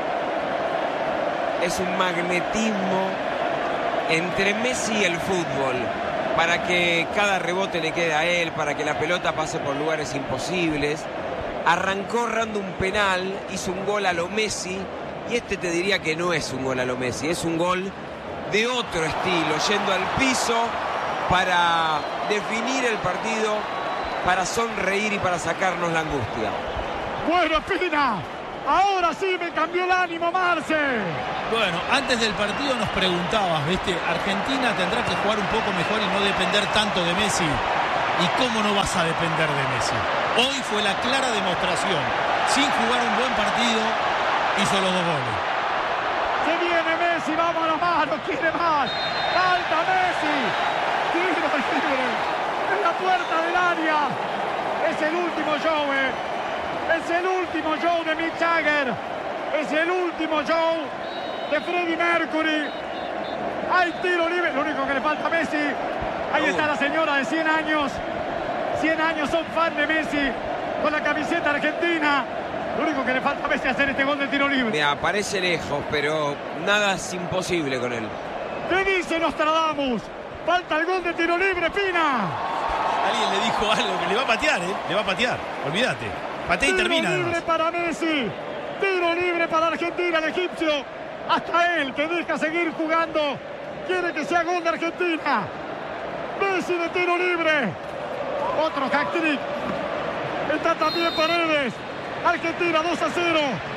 Es un magnetismo entre Messi y el fútbol. Para que cada rebote le quede a él, para que la pelota pase por lugares imposibles. Arrancó errando un penal, hizo un gol a lo Messi. Y este te diría que no es un gol a lo Messi, es un gol de otro estilo, yendo al piso para definir el partido, para sonreír y para sacarnos la angustia. Bueno, Espina, ahora sí me cambió el ánimo, Marce. Bueno, antes del partido nos preguntabas, ¿viste? Argentina tendrá que jugar un poco mejor y no depender tanto de Messi. ¿Y cómo no vas a depender de Messi? Hoy fue la clara demostración. Sin jugar un buen partido, hizo los dos goles. Se viene Messi, vamos a la mano, quiere más. Falta Messi. Tiro libre en la puerta del área. Es el último show, eh. Es el último show de Mick Jagger. Es el último show de Freddie Mercury. Hay tiro libre. Lo único que le falta a Messi. Ahí está la señora de cien años. cien años son fan de Messi con la camiseta argentina. Lo único que le falta a Messi es hacer este gol de tiro libre. Mira, parece lejos, pero nada es imposible con él. ¿Qué dice Nostradamus? Falta el gol de tiro libre, Pina. Alguien le dijo algo que le va a patear, ¿eh? Le va a patear. Olvídate. Patea y termina. Tiro libre para Messi. Tiro libre para Argentina, el egipcio. Hasta él, que deja seguir jugando, quiere que sea gol de Argentina. Messi de tiro libre. Otro hat-trick. Está también Paredes. Argentina dos a cero.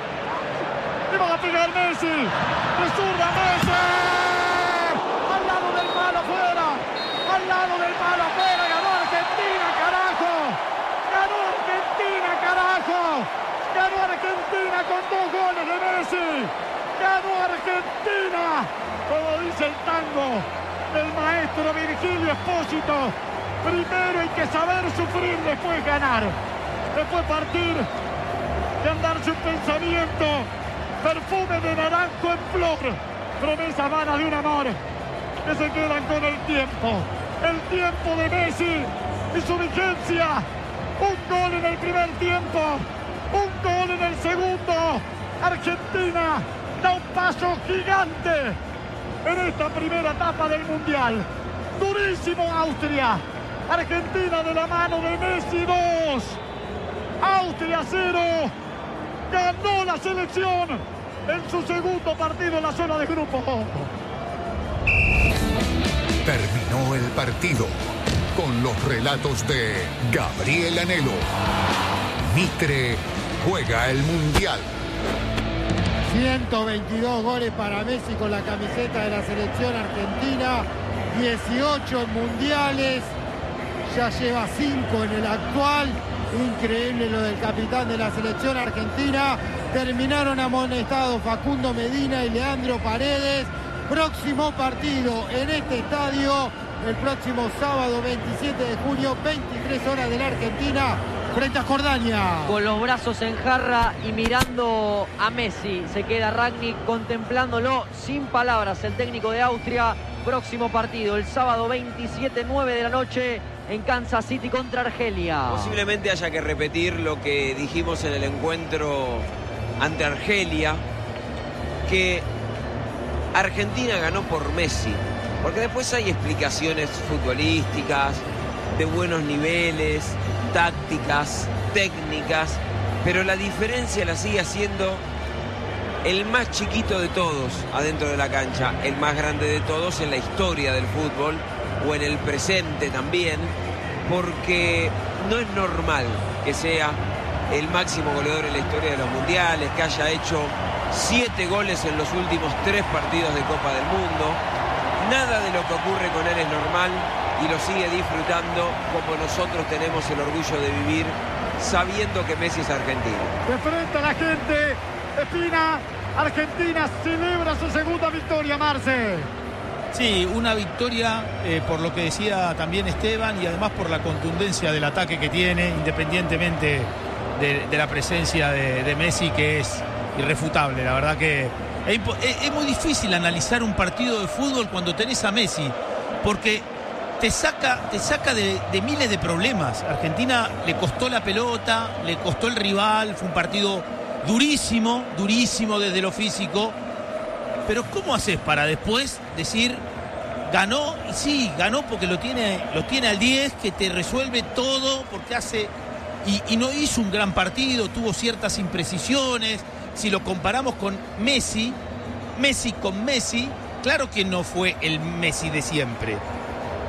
Le va a pegar Messi. De zurda Messi. Al lado del palo afuera. Al lado del palo afuera. Ganó Argentina, carajo. Ganó Argentina, carajo. Ganó Argentina con dos goles de Messi. Ganó Argentina. Como dice el tango del maestro Virgilio Espósito. Primero hay que saber sufrir, después ganar. Después partir, de andarse un pensamiento. Perfume de naranjo en flor. Promesas vanas de un amor que se quedan con el tiempo. El tiempo de Messi y su vigencia. Un gol en el primer tiempo. Un gol en el segundo. Argentina da un paso gigante en esta primera etapa del Mundial. Durísimo Austria. Argentina de la mano de Messi dos. Austria cero. Ganó la selección en su segundo partido en la zona de grupo. Terminó el partido con los relatos de Gabriel Anhelo. Mitre juega el Mundial. ciento veintidós goles para Messi con la camiseta de la selección argentina. dieciocho en mundiales. Ya lleva cinco en el actual. Increíble lo del capitán de la selección argentina. Terminaron amonestados Facundo Medina y Leandro Paredes. Próximo partido en este estadio el próximo sábado veintisiete de junio, veintitrés horas de la Argentina, frente a Jordania. Con los brazos en jarra y mirando a Messi, se queda Rangnick contemplándolo sin palabras. El técnico de Austria. Próximo partido el sábado veintisiete, nueve de la noche en Kansas City contra Argelia. Posiblemente haya que repetir lo que dijimos en el encuentro ante Argelia, que Argentina ganó por Messi, porque después hay explicaciones futbolísticas, de buenos niveles, tácticas, técnicas, pero la diferencia la sigue haciendo el más chiquito de todos adentro de la cancha, el más grande de todos en la historia del fútbol o en el presente también, porque no es normal que sea el máximo goleador en la historia de los mundiales, que haya hecho siete goles en los últimos tres partidos de Copa del Mundo. Nada de lo que ocurre con él es normal y lo sigue disfrutando como nosotros tenemos el orgullo de vivir sabiendo que Messi es argentino. De frente a la gente, Espina, Argentina celebra su segunda victoria, Marce. Sí, una victoria eh, por lo que decía también Esteban y además por la contundencia del ataque que tiene, independientemente de, de la presencia de, de Messi, que es irrefutable. La verdad que es, es, es muy difícil analizar un partido de fútbol cuando tenés a Messi, porque te saca, te saca de, de miles de problemas. Argentina le costó la pelota, le costó el rival, fue un partido durísimo, durísimo desde lo físico. Pero ¿cómo haces para después decir ganó? Y sí, ganó porque lo tiene, lo tiene al diez, que te resuelve todo, porque hace y, y no hizo un gran partido, tuvo ciertas imprecisiones. Si lo comparamos con Messi, Messi con Messi, claro que no fue el Messi de siempre.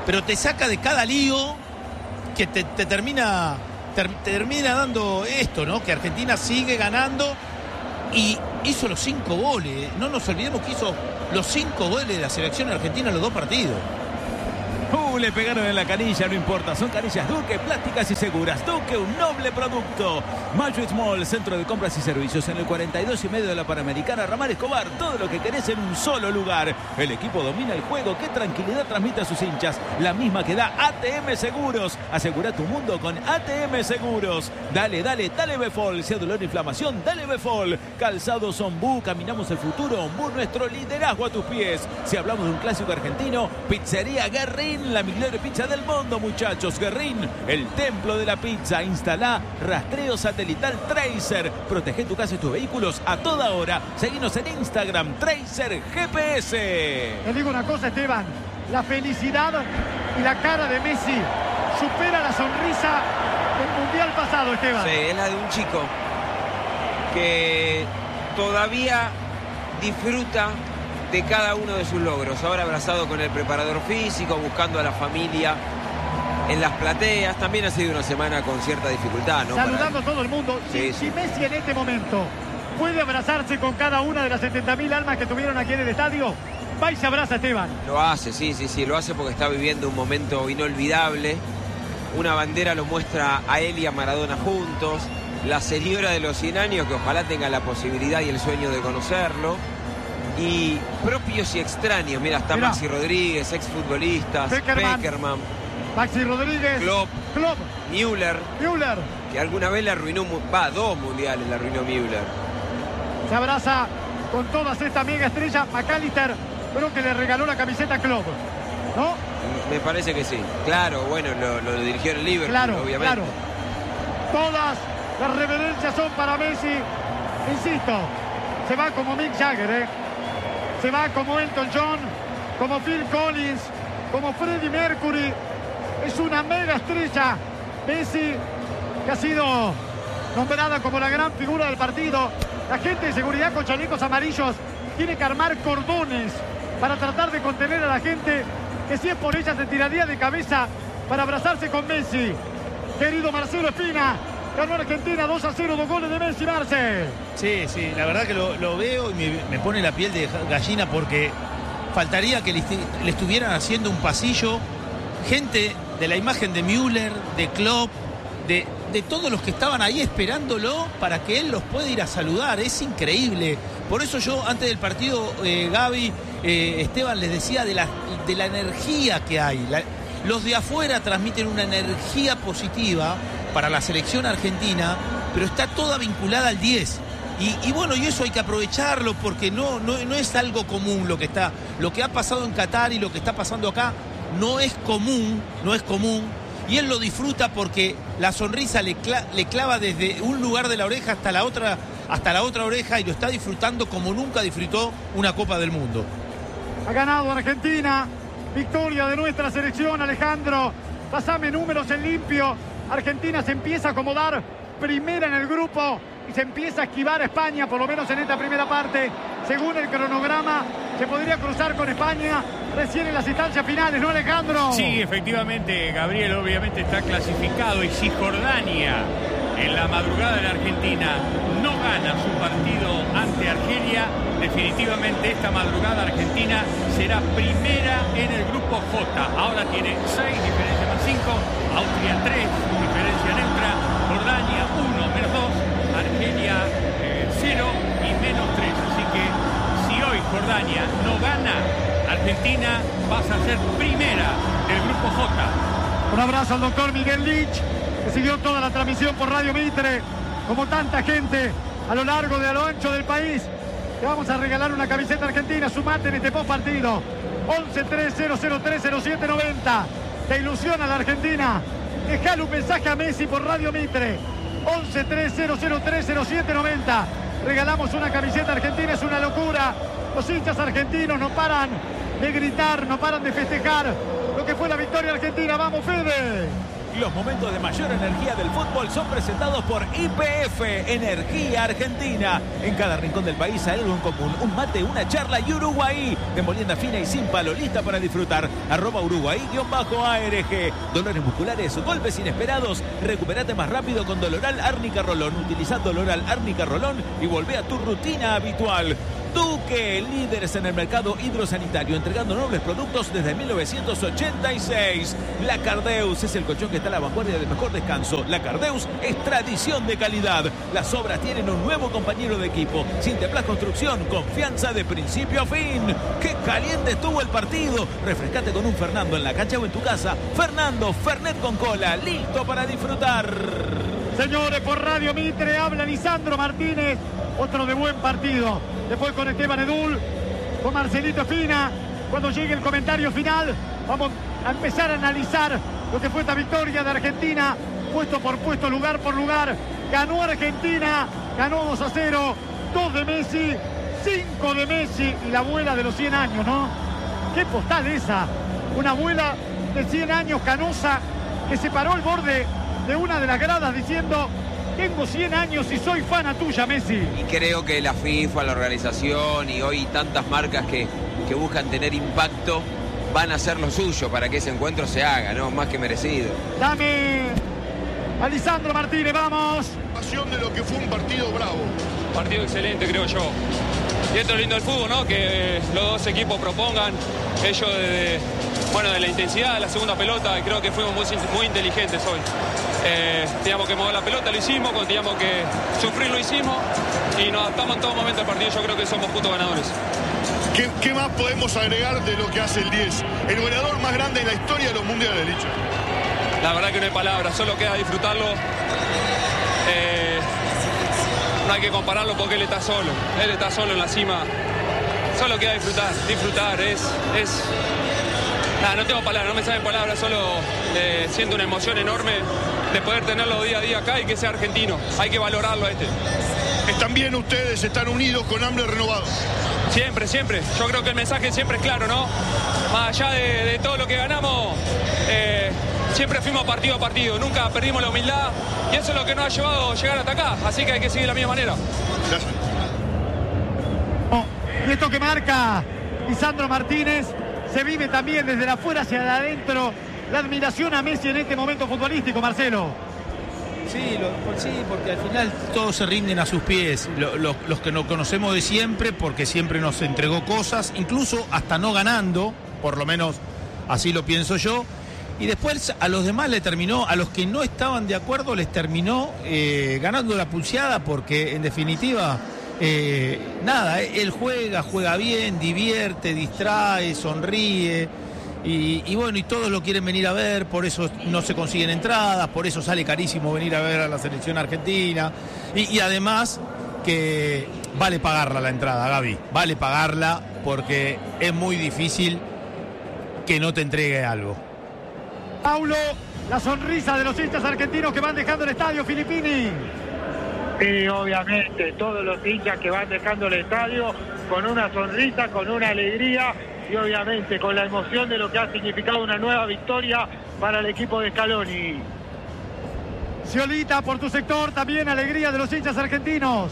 pero te saca de cada lío que te, te termina ter, te termina dando esto, ¿no? Que Argentina sigue ganando y hizo los cinco goles. No nos olvidemos que hizo los cinco goles de la selección argentina en los dos partidos. Uh, le pegaron en la canilla, no importa. Son canillas Duque, plásticas y seguras. Duque, un noble producto. Mayo Small, centro de compras y servicios en el cuarenta y dos y medio de la Panamericana. Ramón Escobar, todo lo que querés en un solo lugar. El equipo domina el juego. Qué tranquilidad transmite a sus hinchas. La misma que da A T M Seguros. Asegura tu mundo con A T M Seguros. Dale, dale, dale Befol. Si hay dolor e inflamación, dale Befol. Calzados Ombú, caminamos el futuro. Ombú, nuestro liderazgo a tus pies. Si hablamos de un clásico argentino, Pizzería Guerrín. La mejor pizza del mundo, muchachos. Guerrín, el templo de la pizza. Instalá rastreo satelital Tracer. Protege tu casa y tus vehículos a toda hora. Seguinos en Instagram, Tracer G P S. Te digo una cosa, Esteban. La felicidad y la cara de Messi supera la sonrisa del Mundial pasado, Esteban. Sí, es la de un chico que todavía disfruta de cada uno de sus logros. Ahora abrazado con el preparador físico, buscando a la familia en las plateas. También ha sido una semana con cierta dificultad, ¿no? Saludando a todo el mundo. Sí, si, sí. si Messi en este momento puede abrazarse con cada una de las setenta mil almas que tuvieron aquí en el estadio, va y se abraza, Esteban. Lo hace, sí, sí, sí, lo hace porque está viviendo un momento inolvidable. Una bandera lo muestra a él y a Maradona juntos. La señora de los cien años, que ojalá tenga la posibilidad y el sueño de conocerlo. Y propios y extraños, mira, está Mirá. Maxi Rodríguez, exfutbolistas, Peckerman. Peckerman, Maxi Rodríguez, Klopp, Klopp, Müller, Müller. que alguna vez le arruinó, va, dos mundiales le arruinó Müller. Se abraza con todas estas mega estrellas. McAllister, creo que le regaló la camiseta a Klopp, ¿no? Me parece que sí. Claro, bueno, lo, lo dirigió en el Liverpool, Claro, obviamente. claro. Todas las reverencias son para Messi. Insisto, se va como Mick Jagger, ¿eh? Se va como Elton John, como Phil Collins, como Freddie Mercury. Es una mega estrella. Messi, que ha sido nombrada como la gran figura del partido. La gente de seguridad con chalecos amarillos tiene que armar cordones para tratar de contener a la gente, que si es por ella se tiraría de cabeza para abrazarse con Messi. Querido Marcelo Espina, ganó Argentina dos a cero, dos goles de Messi, Marce. Sí, sí, la verdad que lo, lo veo y me, me pone la piel de gallina porque faltaría que le, le estuvieran haciendo un pasillo gente de la imagen de Müller, de Klopp, de, de todos los que estaban ahí esperándolo para que él los pueda ir a saludar. Es increíble. Por eso yo antes del partido, eh, Gaby, eh, Esteban, les decía de la, de la energía que hay. La, los de afuera transmiten una energía positiva para la selección argentina, pero está toda vinculada al diez. Y, y bueno, y eso hay que aprovecharlo porque no, no, no es algo común lo que está, lo que ha pasado en Qatar y lo que está pasando acá no es común, no es común. Y él lo disfruta porque la sonrisa le, cla le clava desde un lugar de la oreja hasta la otra, hasta la otra oreja, y lo está disfrutando como nunca disfrutó una Copa del Mundo. Ha ganado Argentina, victoria de nuestra selección, Alejandro. Pasame números en limpio. Argentina se empieza a acomodar primera en el grupo y se empieza a esquivar a España, por lo menos en esta primera parte. Según el cronograma, se podría cruzar con España recién en las instancias finales, ¿no, Alejandro? Sí, efectivamente, Gabriel obviamente está clasificado, y si Jordania en la madrugada de la Argentina no gana su partido ante Argelia, definitivamente esta madrugada Argentina será primera en el grupo J. Ahora tiene seis, diferencia más cinco, Austria tres, diferencia neutra, Jordania uno, menos dos, Argelia cero y menos tres. Así que si hoy Jordania no gana, Argentina pasa a ser primera del grupo J. Un abrazo al doctor Miguel Lich, que siguió toda la transmisión por Radio Mitre, como tanta gente a lo largo de a lo ancho del país. Te vamos a regalar una camiseta argentina. Sumate en este post partido. once tres cero cero tres cero siete noventa. Te ilusiona la Argentina. Dejale un mensaje a Messi por Radio Mitre. once tres cero cero tres cero siete noventa. Regalamos una camiseta argentina. Es una locura. Los hinchas argentinos no paran de gritar, no paran de festejar lo que fue la victoria argentina. ¡Vamos, Fede! Los momentos de mayor energía del fútbol son presentados por Y P F, Energía Argentina. En cada rincón del país hay algo en común. Un mate, una charla y Uruguay. De molienda fina y sin palo, lista para disfrutar. Arroba Uruguay-A R G. Dolores musculares, golpes inesperados. Recuperate más rápido con Doloral Árnica Rolón. Utiliza Doloral Árnica Rolón y volvé a tu rutina habitual. Duque, líderes en el mercado hidrosanitario, entregando nobles productos desde mil novecientos ochenta y seis. La Cardeus es el colchón que está a la vanguardia del mejor descanso. La Cardeus es tradición de calidad. Las obras tienen un nuevo compañero de equipo. Sinteplas Construcción, confianza de principio a fin. ¡Qué caliente estuvo el partido! Refrescate con un Fernando en la cancha o en tu casa. Fernando, Fernet con cola, listo para disfrutar. Señores, por Radio Mitre habla Lisandro Martínez. Otro de buen partido. Después con Esteban Edul, con Marcelito Espina. Cuando llegue el comentario final, vamos a empezar a analizar lo que fue esta victoria de Argentina, puesto por puesto, lugar por lugar. Ganó Argentina, ganó dos a cero, dos de Messi, cinco de Messi y la abuela de los cien años, ¿no? Qué postal esa, una abuela de cien años canosa que se paró al borde de una de las gradas diciendo: tengo cien años y soy fana tuya, Messi. Y creo que la FIFA, la organización y hoy tantas marcas que, que buscan tener impacto van a hacer lo suyo para que ese encuentro se haga, ¿no? Más que merecido. Dame a Lisandro Martínez, vamos. Pasión de lo que fue un partido bravo. Partido excelente, creo yo. Y esto es lindo del fútbol, ¿no? Que los dos equipos propongan. Ellos de, bueno, de la intensidad de la segunda pelota, creo que fuimos muy, muy inteligentes hoy. Eh, teníamos que mover la pelota, lo hicimos, cuando teníamos que sufrir, lo hicimos y nos adaptamos en todo momento al partido. Yo creo que somos justos ganadores. ¿Qué, ¿Qué más podemos agregar de lo que hace el diez? El goleador más grande en la historia de los mundiales, Licha. La verdad que no hay palabras, solo queda disfrutarlo. Eh, no hay que compararlo porque él está solo, él está solo en la cima. Solo queda disfrutar, disfrutar, es... es... Nada, no tengo palabras, no me salen palabras, solo eh, siento una emoción enorme de poder tenerlo día a día acá y que sea argentino. Hay que valorarlo a este. Están bien ustedes, están unidos con hambre renovado. Siempre, siempre. Yo creo que el mensaje siempre es claro, ¿no? Más allá de, de todo lo que ganamos, eh, siempre fuimos partido a partido, nunca perdimos la humildad y eso es lo que nos ha llevado a llegar hasta acá. Así que hay que seguir de la misma manera. Gracias. Oh, y esto que marca Lisandro Martínez. Se vive también desde la afuera hacia adentro la admiración a Messi en este momento futbolístico, Marcelo. Sí, lo, sí, porque al final todos se rinden a sus pies. Lo, lo, los que nos conocemos de siempre, porque siempre nos entregó cosas, incluso hasta no ganando, por lo menos así lo pienso yo. Y después a los demás le terminó, a los que no estaban de acuerdo, les terminó eh, ganando la pulseada, porque en definitiva... Eh, nada, él juega, juega bien, divierte, distrae, sonríe y, y bueno, y todos lo quieren venir a ver, por eso no se consiguen entradas, por eso sale carísimo venir a ver a la selección argentina y, y además que vale pagarla la entrada, Gaby, vale pagarla porque es muy difícil que no te entregue algo. Paulo, la sonrisa de los hinchas argentinos que van dejando el estadio, Filippini. Sí, obviamente, todos los hinchas que van dejando el estadio con una sonrisa, con una alegría y obviamente con la emoción de lo que ha significado una nueva victoria para el equipo de Scaloni. Ciolita, por tu sector, también alegría de los hinchas argentinos.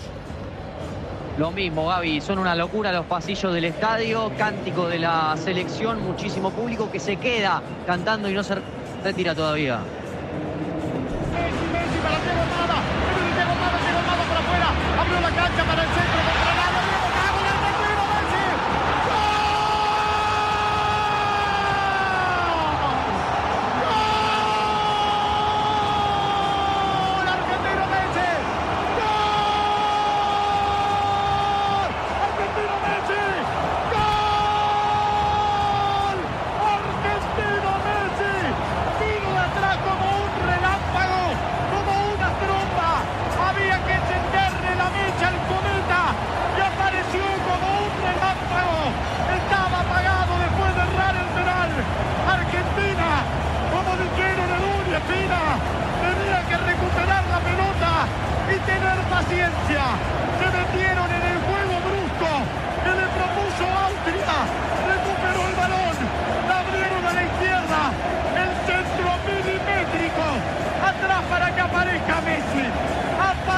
Lo mismo, Gaby, son una locura los pasillos del estadio, cántico de la selección, muchísimo público que se queda cantando y no se retira todavía. Messi, Messi para Diego Almada. Diego Almada, Diego Almada por afuera. Abrió la cancha para el centro de Granada. Diego Almada, el argentino, Messi. ¡Gol! ¡Gol! Argentino Messi. ¡Gol! Argentino Messi. ¡Gol! Argentino Messi. Vino de atrás como un relámpago, como una tromba. Había que encenderle la mecha al cometa y apareció como un relámpago. Estaba apagado después de errar el penal. Argentina, como dijeron Edul y Espina, tenía que recuperar la pelota y tener paciencia. Se metieron en el juego brusco que le propuso Austria. Recuperó el balón, la abrieron a la izquierda. El centro milimétrico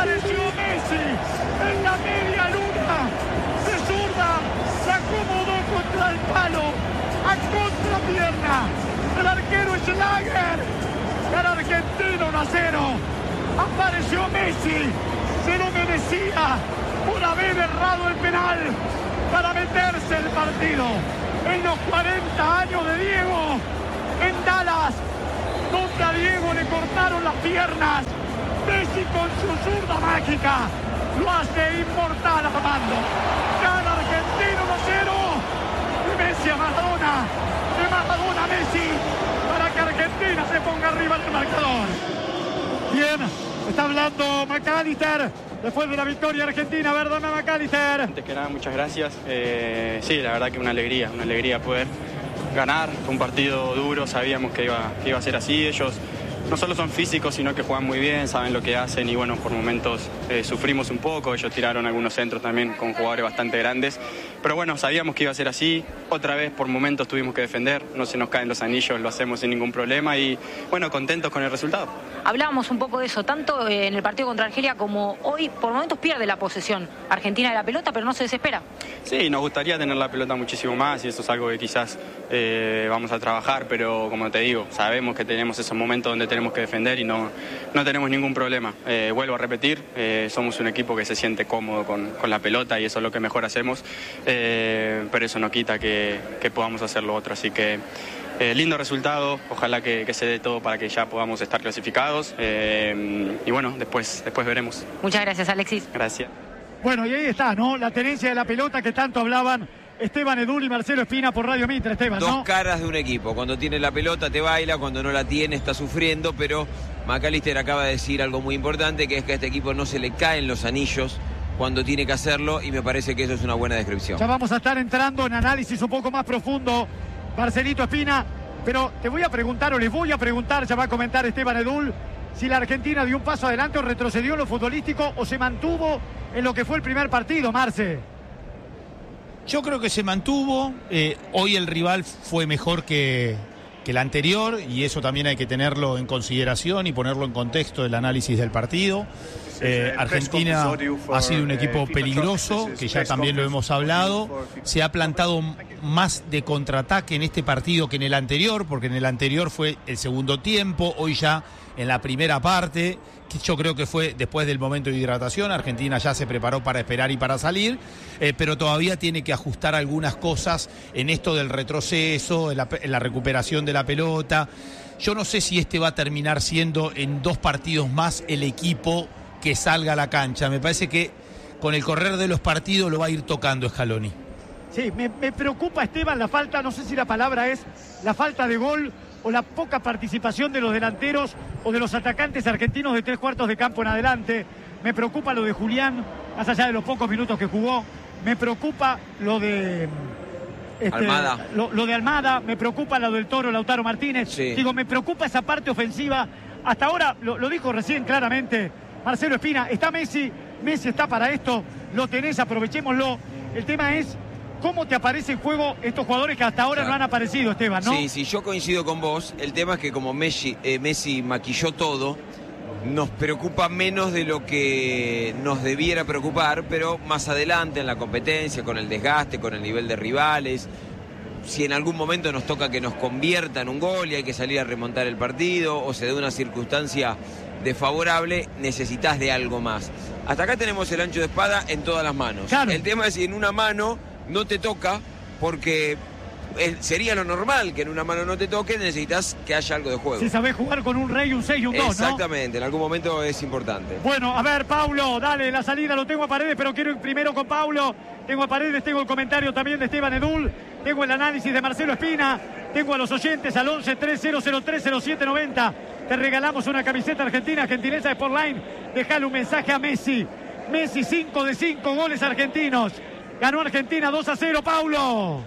Apareció Messi en la media luna. De zurda se acomodó contra el palo. A contrapierna. El arquero Schlager. El argentino uno a cero. Apareció Messi. Se lo merecía por haber errado el penal para meterse el partido. En los cuarenta años de Diego, en Dallas, donde a Diego le cortaron las piernas, Messi con su zurda mágica lo hace inmortal a Armando. Gana Argentina uno a cero. De Messi a Maradona, de Maradona a Messi, para que Argentina se ponga arriba del marcador. Bien, está hablando McAllister después de la victoria argentina. Verdad, McAllister. Antes que nada, muchas gracias. Eh, sí, la verdad que una alegría, una alegría poder ganar. Fue un partido duro, sabíamos que iba, que iba a ser así. Ellos no solo son físicos, sino que juegan muy bien, saben lo que hacen y bueno, por momentos eh, sufrimos un poco. Ellos tiraron algunos centros también con jugadores bastante grandes. Pero bueno, sabíamos que iba a ser así. Otra vez por momentos tuvimos que defender, no se nos caen los anillos, lo hacemos sin ningún problema y bueno, contentos con el resultado. Hablábamos un poco de eso, tanto en el partido contra Argelia como hoy, por momentos pierde la posesión Argentina de la pelota, pero no se desespera. Sí, nos gustaría tener la pelota muchísimo más y eso es algo que quizás eh, vamos a trabajar, pero como te digo, sabemos que tenemos esos momentos donde tenemos que defender y no, no tenemos ningún problema. Eh, vuelvo a repetir, eh, somos un equipo que se siente cómodo con, con la pelota y eso es lo que mejor hacemos, eh, pero eso no quita que, que podamos hacer lo otro, así que eh, lindo resultado, ojalá que, que se dé todo para que ya podamos estar clasificados eh, y bueno, después, después veremos. Muchas gracias, Alexis. Gracias. Bueno, y ahí está, ¿no? La tenencia de la pelota que tanto hablaban Esteban Edul y Marcelo Espina por Radio Mitre, Esteban, ¿no? Dos caras de un equipo. Cuando tiene la pelota te baila, cuando no la tiene está sufriendo, pero McAllister acaba de decir algo muy importante, que es que a este equipo no se le caen los anillos cuando tiene que hacerlo, y me parece que eso es una buena descripción. Ya vamos a estar entrando en análisis un poco más profundo, Marcelito Espina, pero te voy a preguntar, o les voy a preguntar, ya va a comentar Esteban Edul, si la Argentina dio un paso adelante o retrocedió en lo futbolístico o se mantuvo en lo que fue el primer partido, Marce. Yo creo que se mantuvo. Eh, hoy el rival fue mejor que, que el anterior y eso también hay que tenerlo en consideración y ponerlo en contexto del análisis del partido. Eh, Argentina ha sido un equipo peligroso, que ya también lo hemos hablado. Se ha plantado más de contraataque en este partido que en el anterior, porque en el anterior fue el segundo tiempo, hoy ya en la primera parte, que yo creo que fue después del momento de hidratación. Argentina ya se preparó para esperar y para salir, eh, pero todavía tiene que ajustar algunas cosas en esto del retroceso, en la, en la recuperación de la pelota. Yo no sé si este va a terminar siendo en dos partidos más el equipo que salga a la cancha. Me parece que con el correr de los partidos lo va a ir tocando Scaloni. Sí, me, me preocupa, Esteban, la falta, no sé si la palabra es la falta de gol o la poca participación de los delanteros o de los atacantes argentinos de tres cuartos de campo en adelante. Me preocupa lo de Julián, más allá de los pocos minutos que jugó. Me preocupa lo de este, Almada. Lo, lo de Almada, me preocupa lo del Toro Lautaro Martínez. Sí. Digo, me preocupa esa parte ofensiva. Hasta ahora, lo, lo dijo recién claramente Marcelo Espina, está Messi, Messi está para esto, lo tenés, aprovechémoslo. El tema es cómo te aparece en juego estos jugadores que hasta ahora claro. no han aparecido, Esteban, ¿no? Sí, sí, yo coincido con vos. El tema es que como Messi, eh, Messi maquilló todo, nos preocupa menos de lo que nos debiera preocupar, pero más adelante en la competencia, con el desgaste, con el nivel de rivales, si en algún momento nos toca que nos conviertan un gol y hay que salir a remontar el partido, o se dé una circunstancia desfavorable, necesitas de algo más. Hasta acá tenemos el ancho de espada en todas las manos. Claro. El tema es si en una mano no te toca, porque sería lo normal que en una mano no te toque, necesitas que haya algo de juego. Si sabés jugar con un rey, un seis y un dos, ¿no? Exactamente, en algún momento es importante. Bueno, a ver, Paulo, dale, la salida lo tengo a Paredes, pero quiero ir primero con Paulo. Tengo a Paredes, tengo el comentario también de Esteban Edul, tengo el análisis de Marcelo Espina, tengo a los oyentes al once tres cero cero tres cero siete noventa. Te regalamos una camiseta argentina, gentileza de Sportline. Dejale un mensaje a Messi. Messi, cinco de cinco goles argentinos. Ganó Argentina dos a cero, Paulo.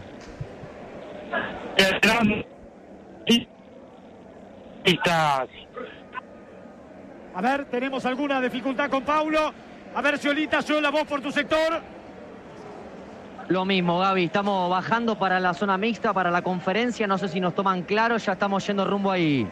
A ver, tenemos alguna dificultad con Paulo. A ver, Ciolita, yo la voz por tu sector. Lo mismo, Gaby, estamos bajando para la zona mixta, para la conferencia. No sé si nos toman claro, ya estamos yendo rumbo ahí.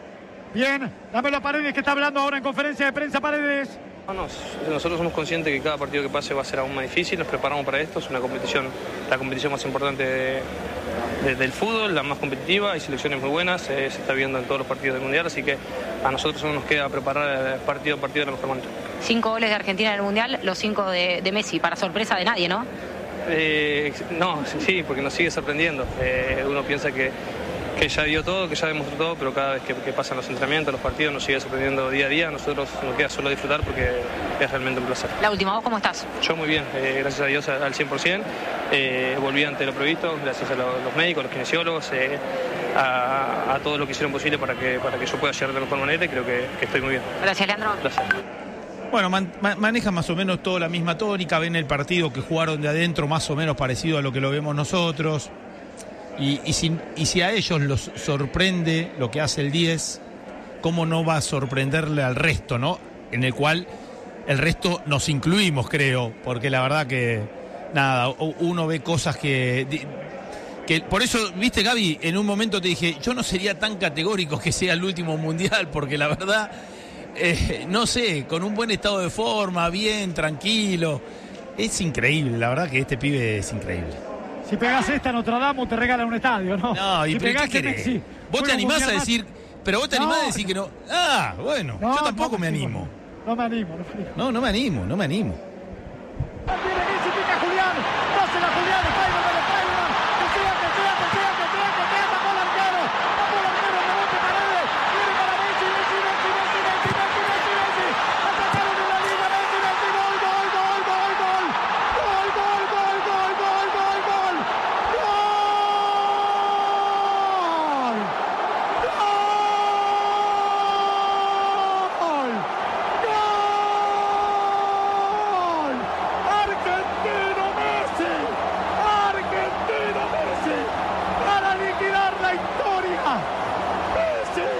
Bien, dámelo a Paredes, que está hablando ahora en conferencia de prensa. Paredes. No, nosotros somos conscientes que cada partido que pase va a ser aún más difícil, nos preparamos para esto, es una competición, la competición más importante de, de, del fútbol, la más competitiva, hay selecciones muy buenas, eh, se está viendo en todos los partidos del Mundial, así que a nosotros solo nos queda preparar partido a partido de la mejor manera. Cinco goles de Argentina en el Mundial, los cinco de, de Messi, para sorpresa de nadie, ¿no? Eh, no, sí, porque nos sigue sorprendiendo, eh, uno piensa que que ya dio todo, que ya demostró todo, pero cada vez que, que pasan los entrenamientos, los partidos, nos sigue sorprendiendo día a día. Nosotros nos queda solo disfrutar porque es realmente un placer. La última, ¿vos cómo estás? Yo muy bien, eh, gracias a Dios al cien por ciento. Eh, volví ante lo previsto, gracias a los, los médicos, los kinesiólogos, eh, a, a todo lo que hicieron posible para que, para que yo pueda llegar de la mejor manera y creo que, que estoy muy bien. Gracias, Leandro. Gracias. Bueno, man, man, manejan más o menos toda la misma tónica, ven el partido que jugaron de adentro más o menos parecido a lo que lo vemos nosotros. Y, y, si, y si a ellos los sorprende lo que hace el diez, ¿cómo no va a sorprenderle al resto, no? En el cual el resto nos incluimos, creo, porque la verdad que, nada, uno ve cosas que... que por eso, viste, Gaby, en un momento te dije, yo no sería tan categórico que sea el último mundial, porque la verdad, eh, no sé, con un buen estado de forma, bien, tranquilo, es increíble, la verdad que este pibe es increíble. Si pegás esta Notre Dame te regalan un estadio, ¿no? No, y si pero pegás ¿qué este querés? Messi, Vos te animás a decir, pero vos te animás no, a decir que no. Ah, bueno, no, yo tampoco no, me animo. No me animo, no me animo. No, no me animo, no me animo. Tiene Messi, pica Julián, dásela Julián, Spiderman, Spiderman, que siga, que siga, que siga, que siga, que siga, tapó el arquero, tapó el arquero, rebote Paredes, viene para Messi, Messi, Messi, Messi, Messi, Messi, Messi, Messi, atacaron en la liga, Messi, Messi, gol, gol, gol, gol, gol, gol, gol, gol, gol, gol, gol, gol, Argentino Messi, Argentino Messi, para liquidar la historia. Messi,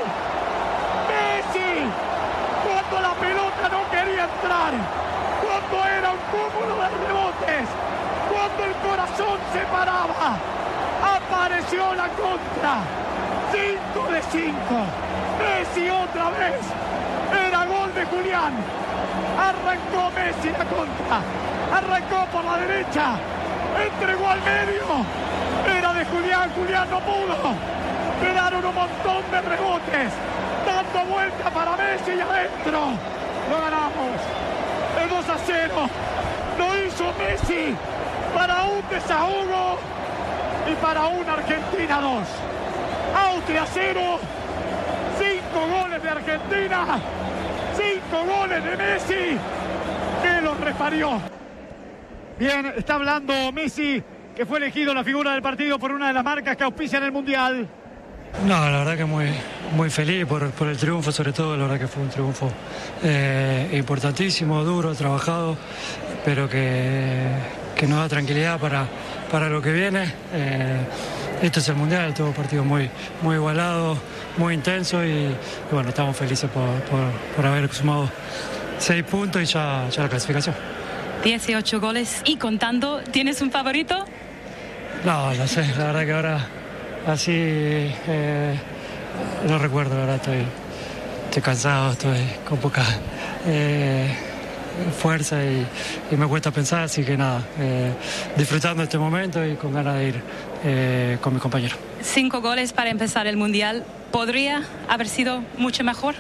Messi, cuando la pelota no quería entrar, cuando era un cúmulo de rebotes, cuando el corazón se paraba, apareció la contra. cinco de cinco, Messi otra vez, era gol de Julián. Arrancó Messi la contra, arrancó por la derecha, entregó al medio, era de Julián, Julián no pudo, quedaron un montón de rebotes, dando vuelta para Messi y adentro, lo ganamos, el dos a cero, lo hizo Messi para un desahogo y para una Argentina dos, Austria cero, cinco goles de Argentina, cinco goles de Messi, que los reparió. Bien, está hablando Messi, que fue elegido la figura del partido por una de las marcas que auspician el Mundial. No, la verdad que muy, muy feliz por, por el triunfo, sobre todo, la verdad que fue un triunfo eh, importantísimo, duro, trabajado, pero que, que nos da tranquilidad para, para lo que viene. Eh, esto es el Mundial, todo partido muy, muy igualado, muy intenso y, y bueno, estamos felices por, por, por haber sumado seis puntos y ya, ya la clasificación. dieciocho goles y contando, ¿tienes un favorito? No, no sé, la verdad que ahora así eh, no recuerdo, la verdad estoy, estoy cansado, estoy con poca eh, fuerza y, y me cuesta pensar, así que nada, eh, disfrutando este momento y con ganas de ir eh, con mis compañeros. Cinco goles para empezar el Mundial, ¿podría haber sido mucho mejor?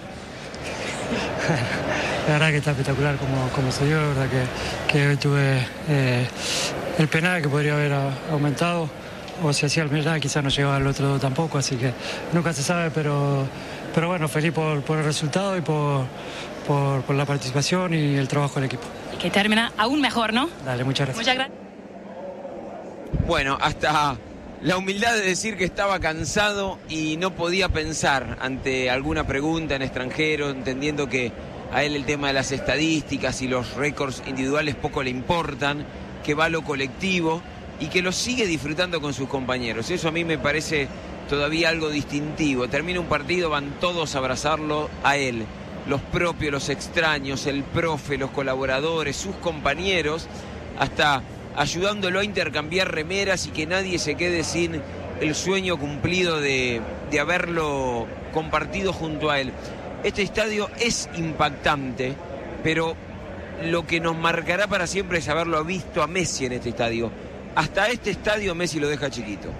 La verdad que está espectacular como, como se dio, la verdad que, que hoy tuve eh, el penal que podría haber aumentado, o si hacía el penal quizás no llegaba al otro tampoco, así que nunca se sabe, pero, pero bueno, feliz por, por el resultado y por, por, por la participación y el trabajo del equipo. Y que termina aún mejor, ¿no? Dale, muchas gracias. Muchas gracias. Bueno, hasta la humildad de decir que estaba cansado y no podía pensar ante alguna pregunta en extranjero, entendiendo que a él el tema de las estadísticas y los récords individuales poco le importan, que va a lo colectivo y que lo sigue disfrutando con sus compañeros. Eso a mí me parece todavía algo distintivo. Termina un partido, van todos a abrazarlo a él, los propios, los extraños, el profe, los colaboradores, sus compañeros, hasta ayudándolo a intercambiar remeras y que nadie se quede sin el sueño cumplido de de haberlo compartido junto a él. Este estadio es impactante, pero lo que nos marcará para siempre es haberlo visto a Messi en este estadio. Hasta este estadio Messi lo deja chiquito.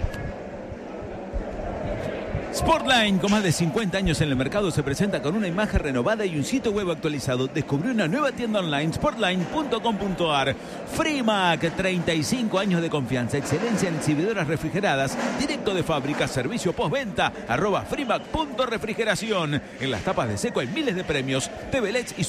Sportline, con más de cincuenta años en el mercado, se presenta con una imagen renovada y un sitio web actualizado. Descubrió una nueva tienda online, sportline punto com punto ar. Frimac, treinta y cinco años de confianza, excelencia en exhibidoras refrigeradas, directo de fábrica, servicio postventa, arroba frimac punto refrigeración. En las tapas de seco hay miles de premios, T V L E Ds y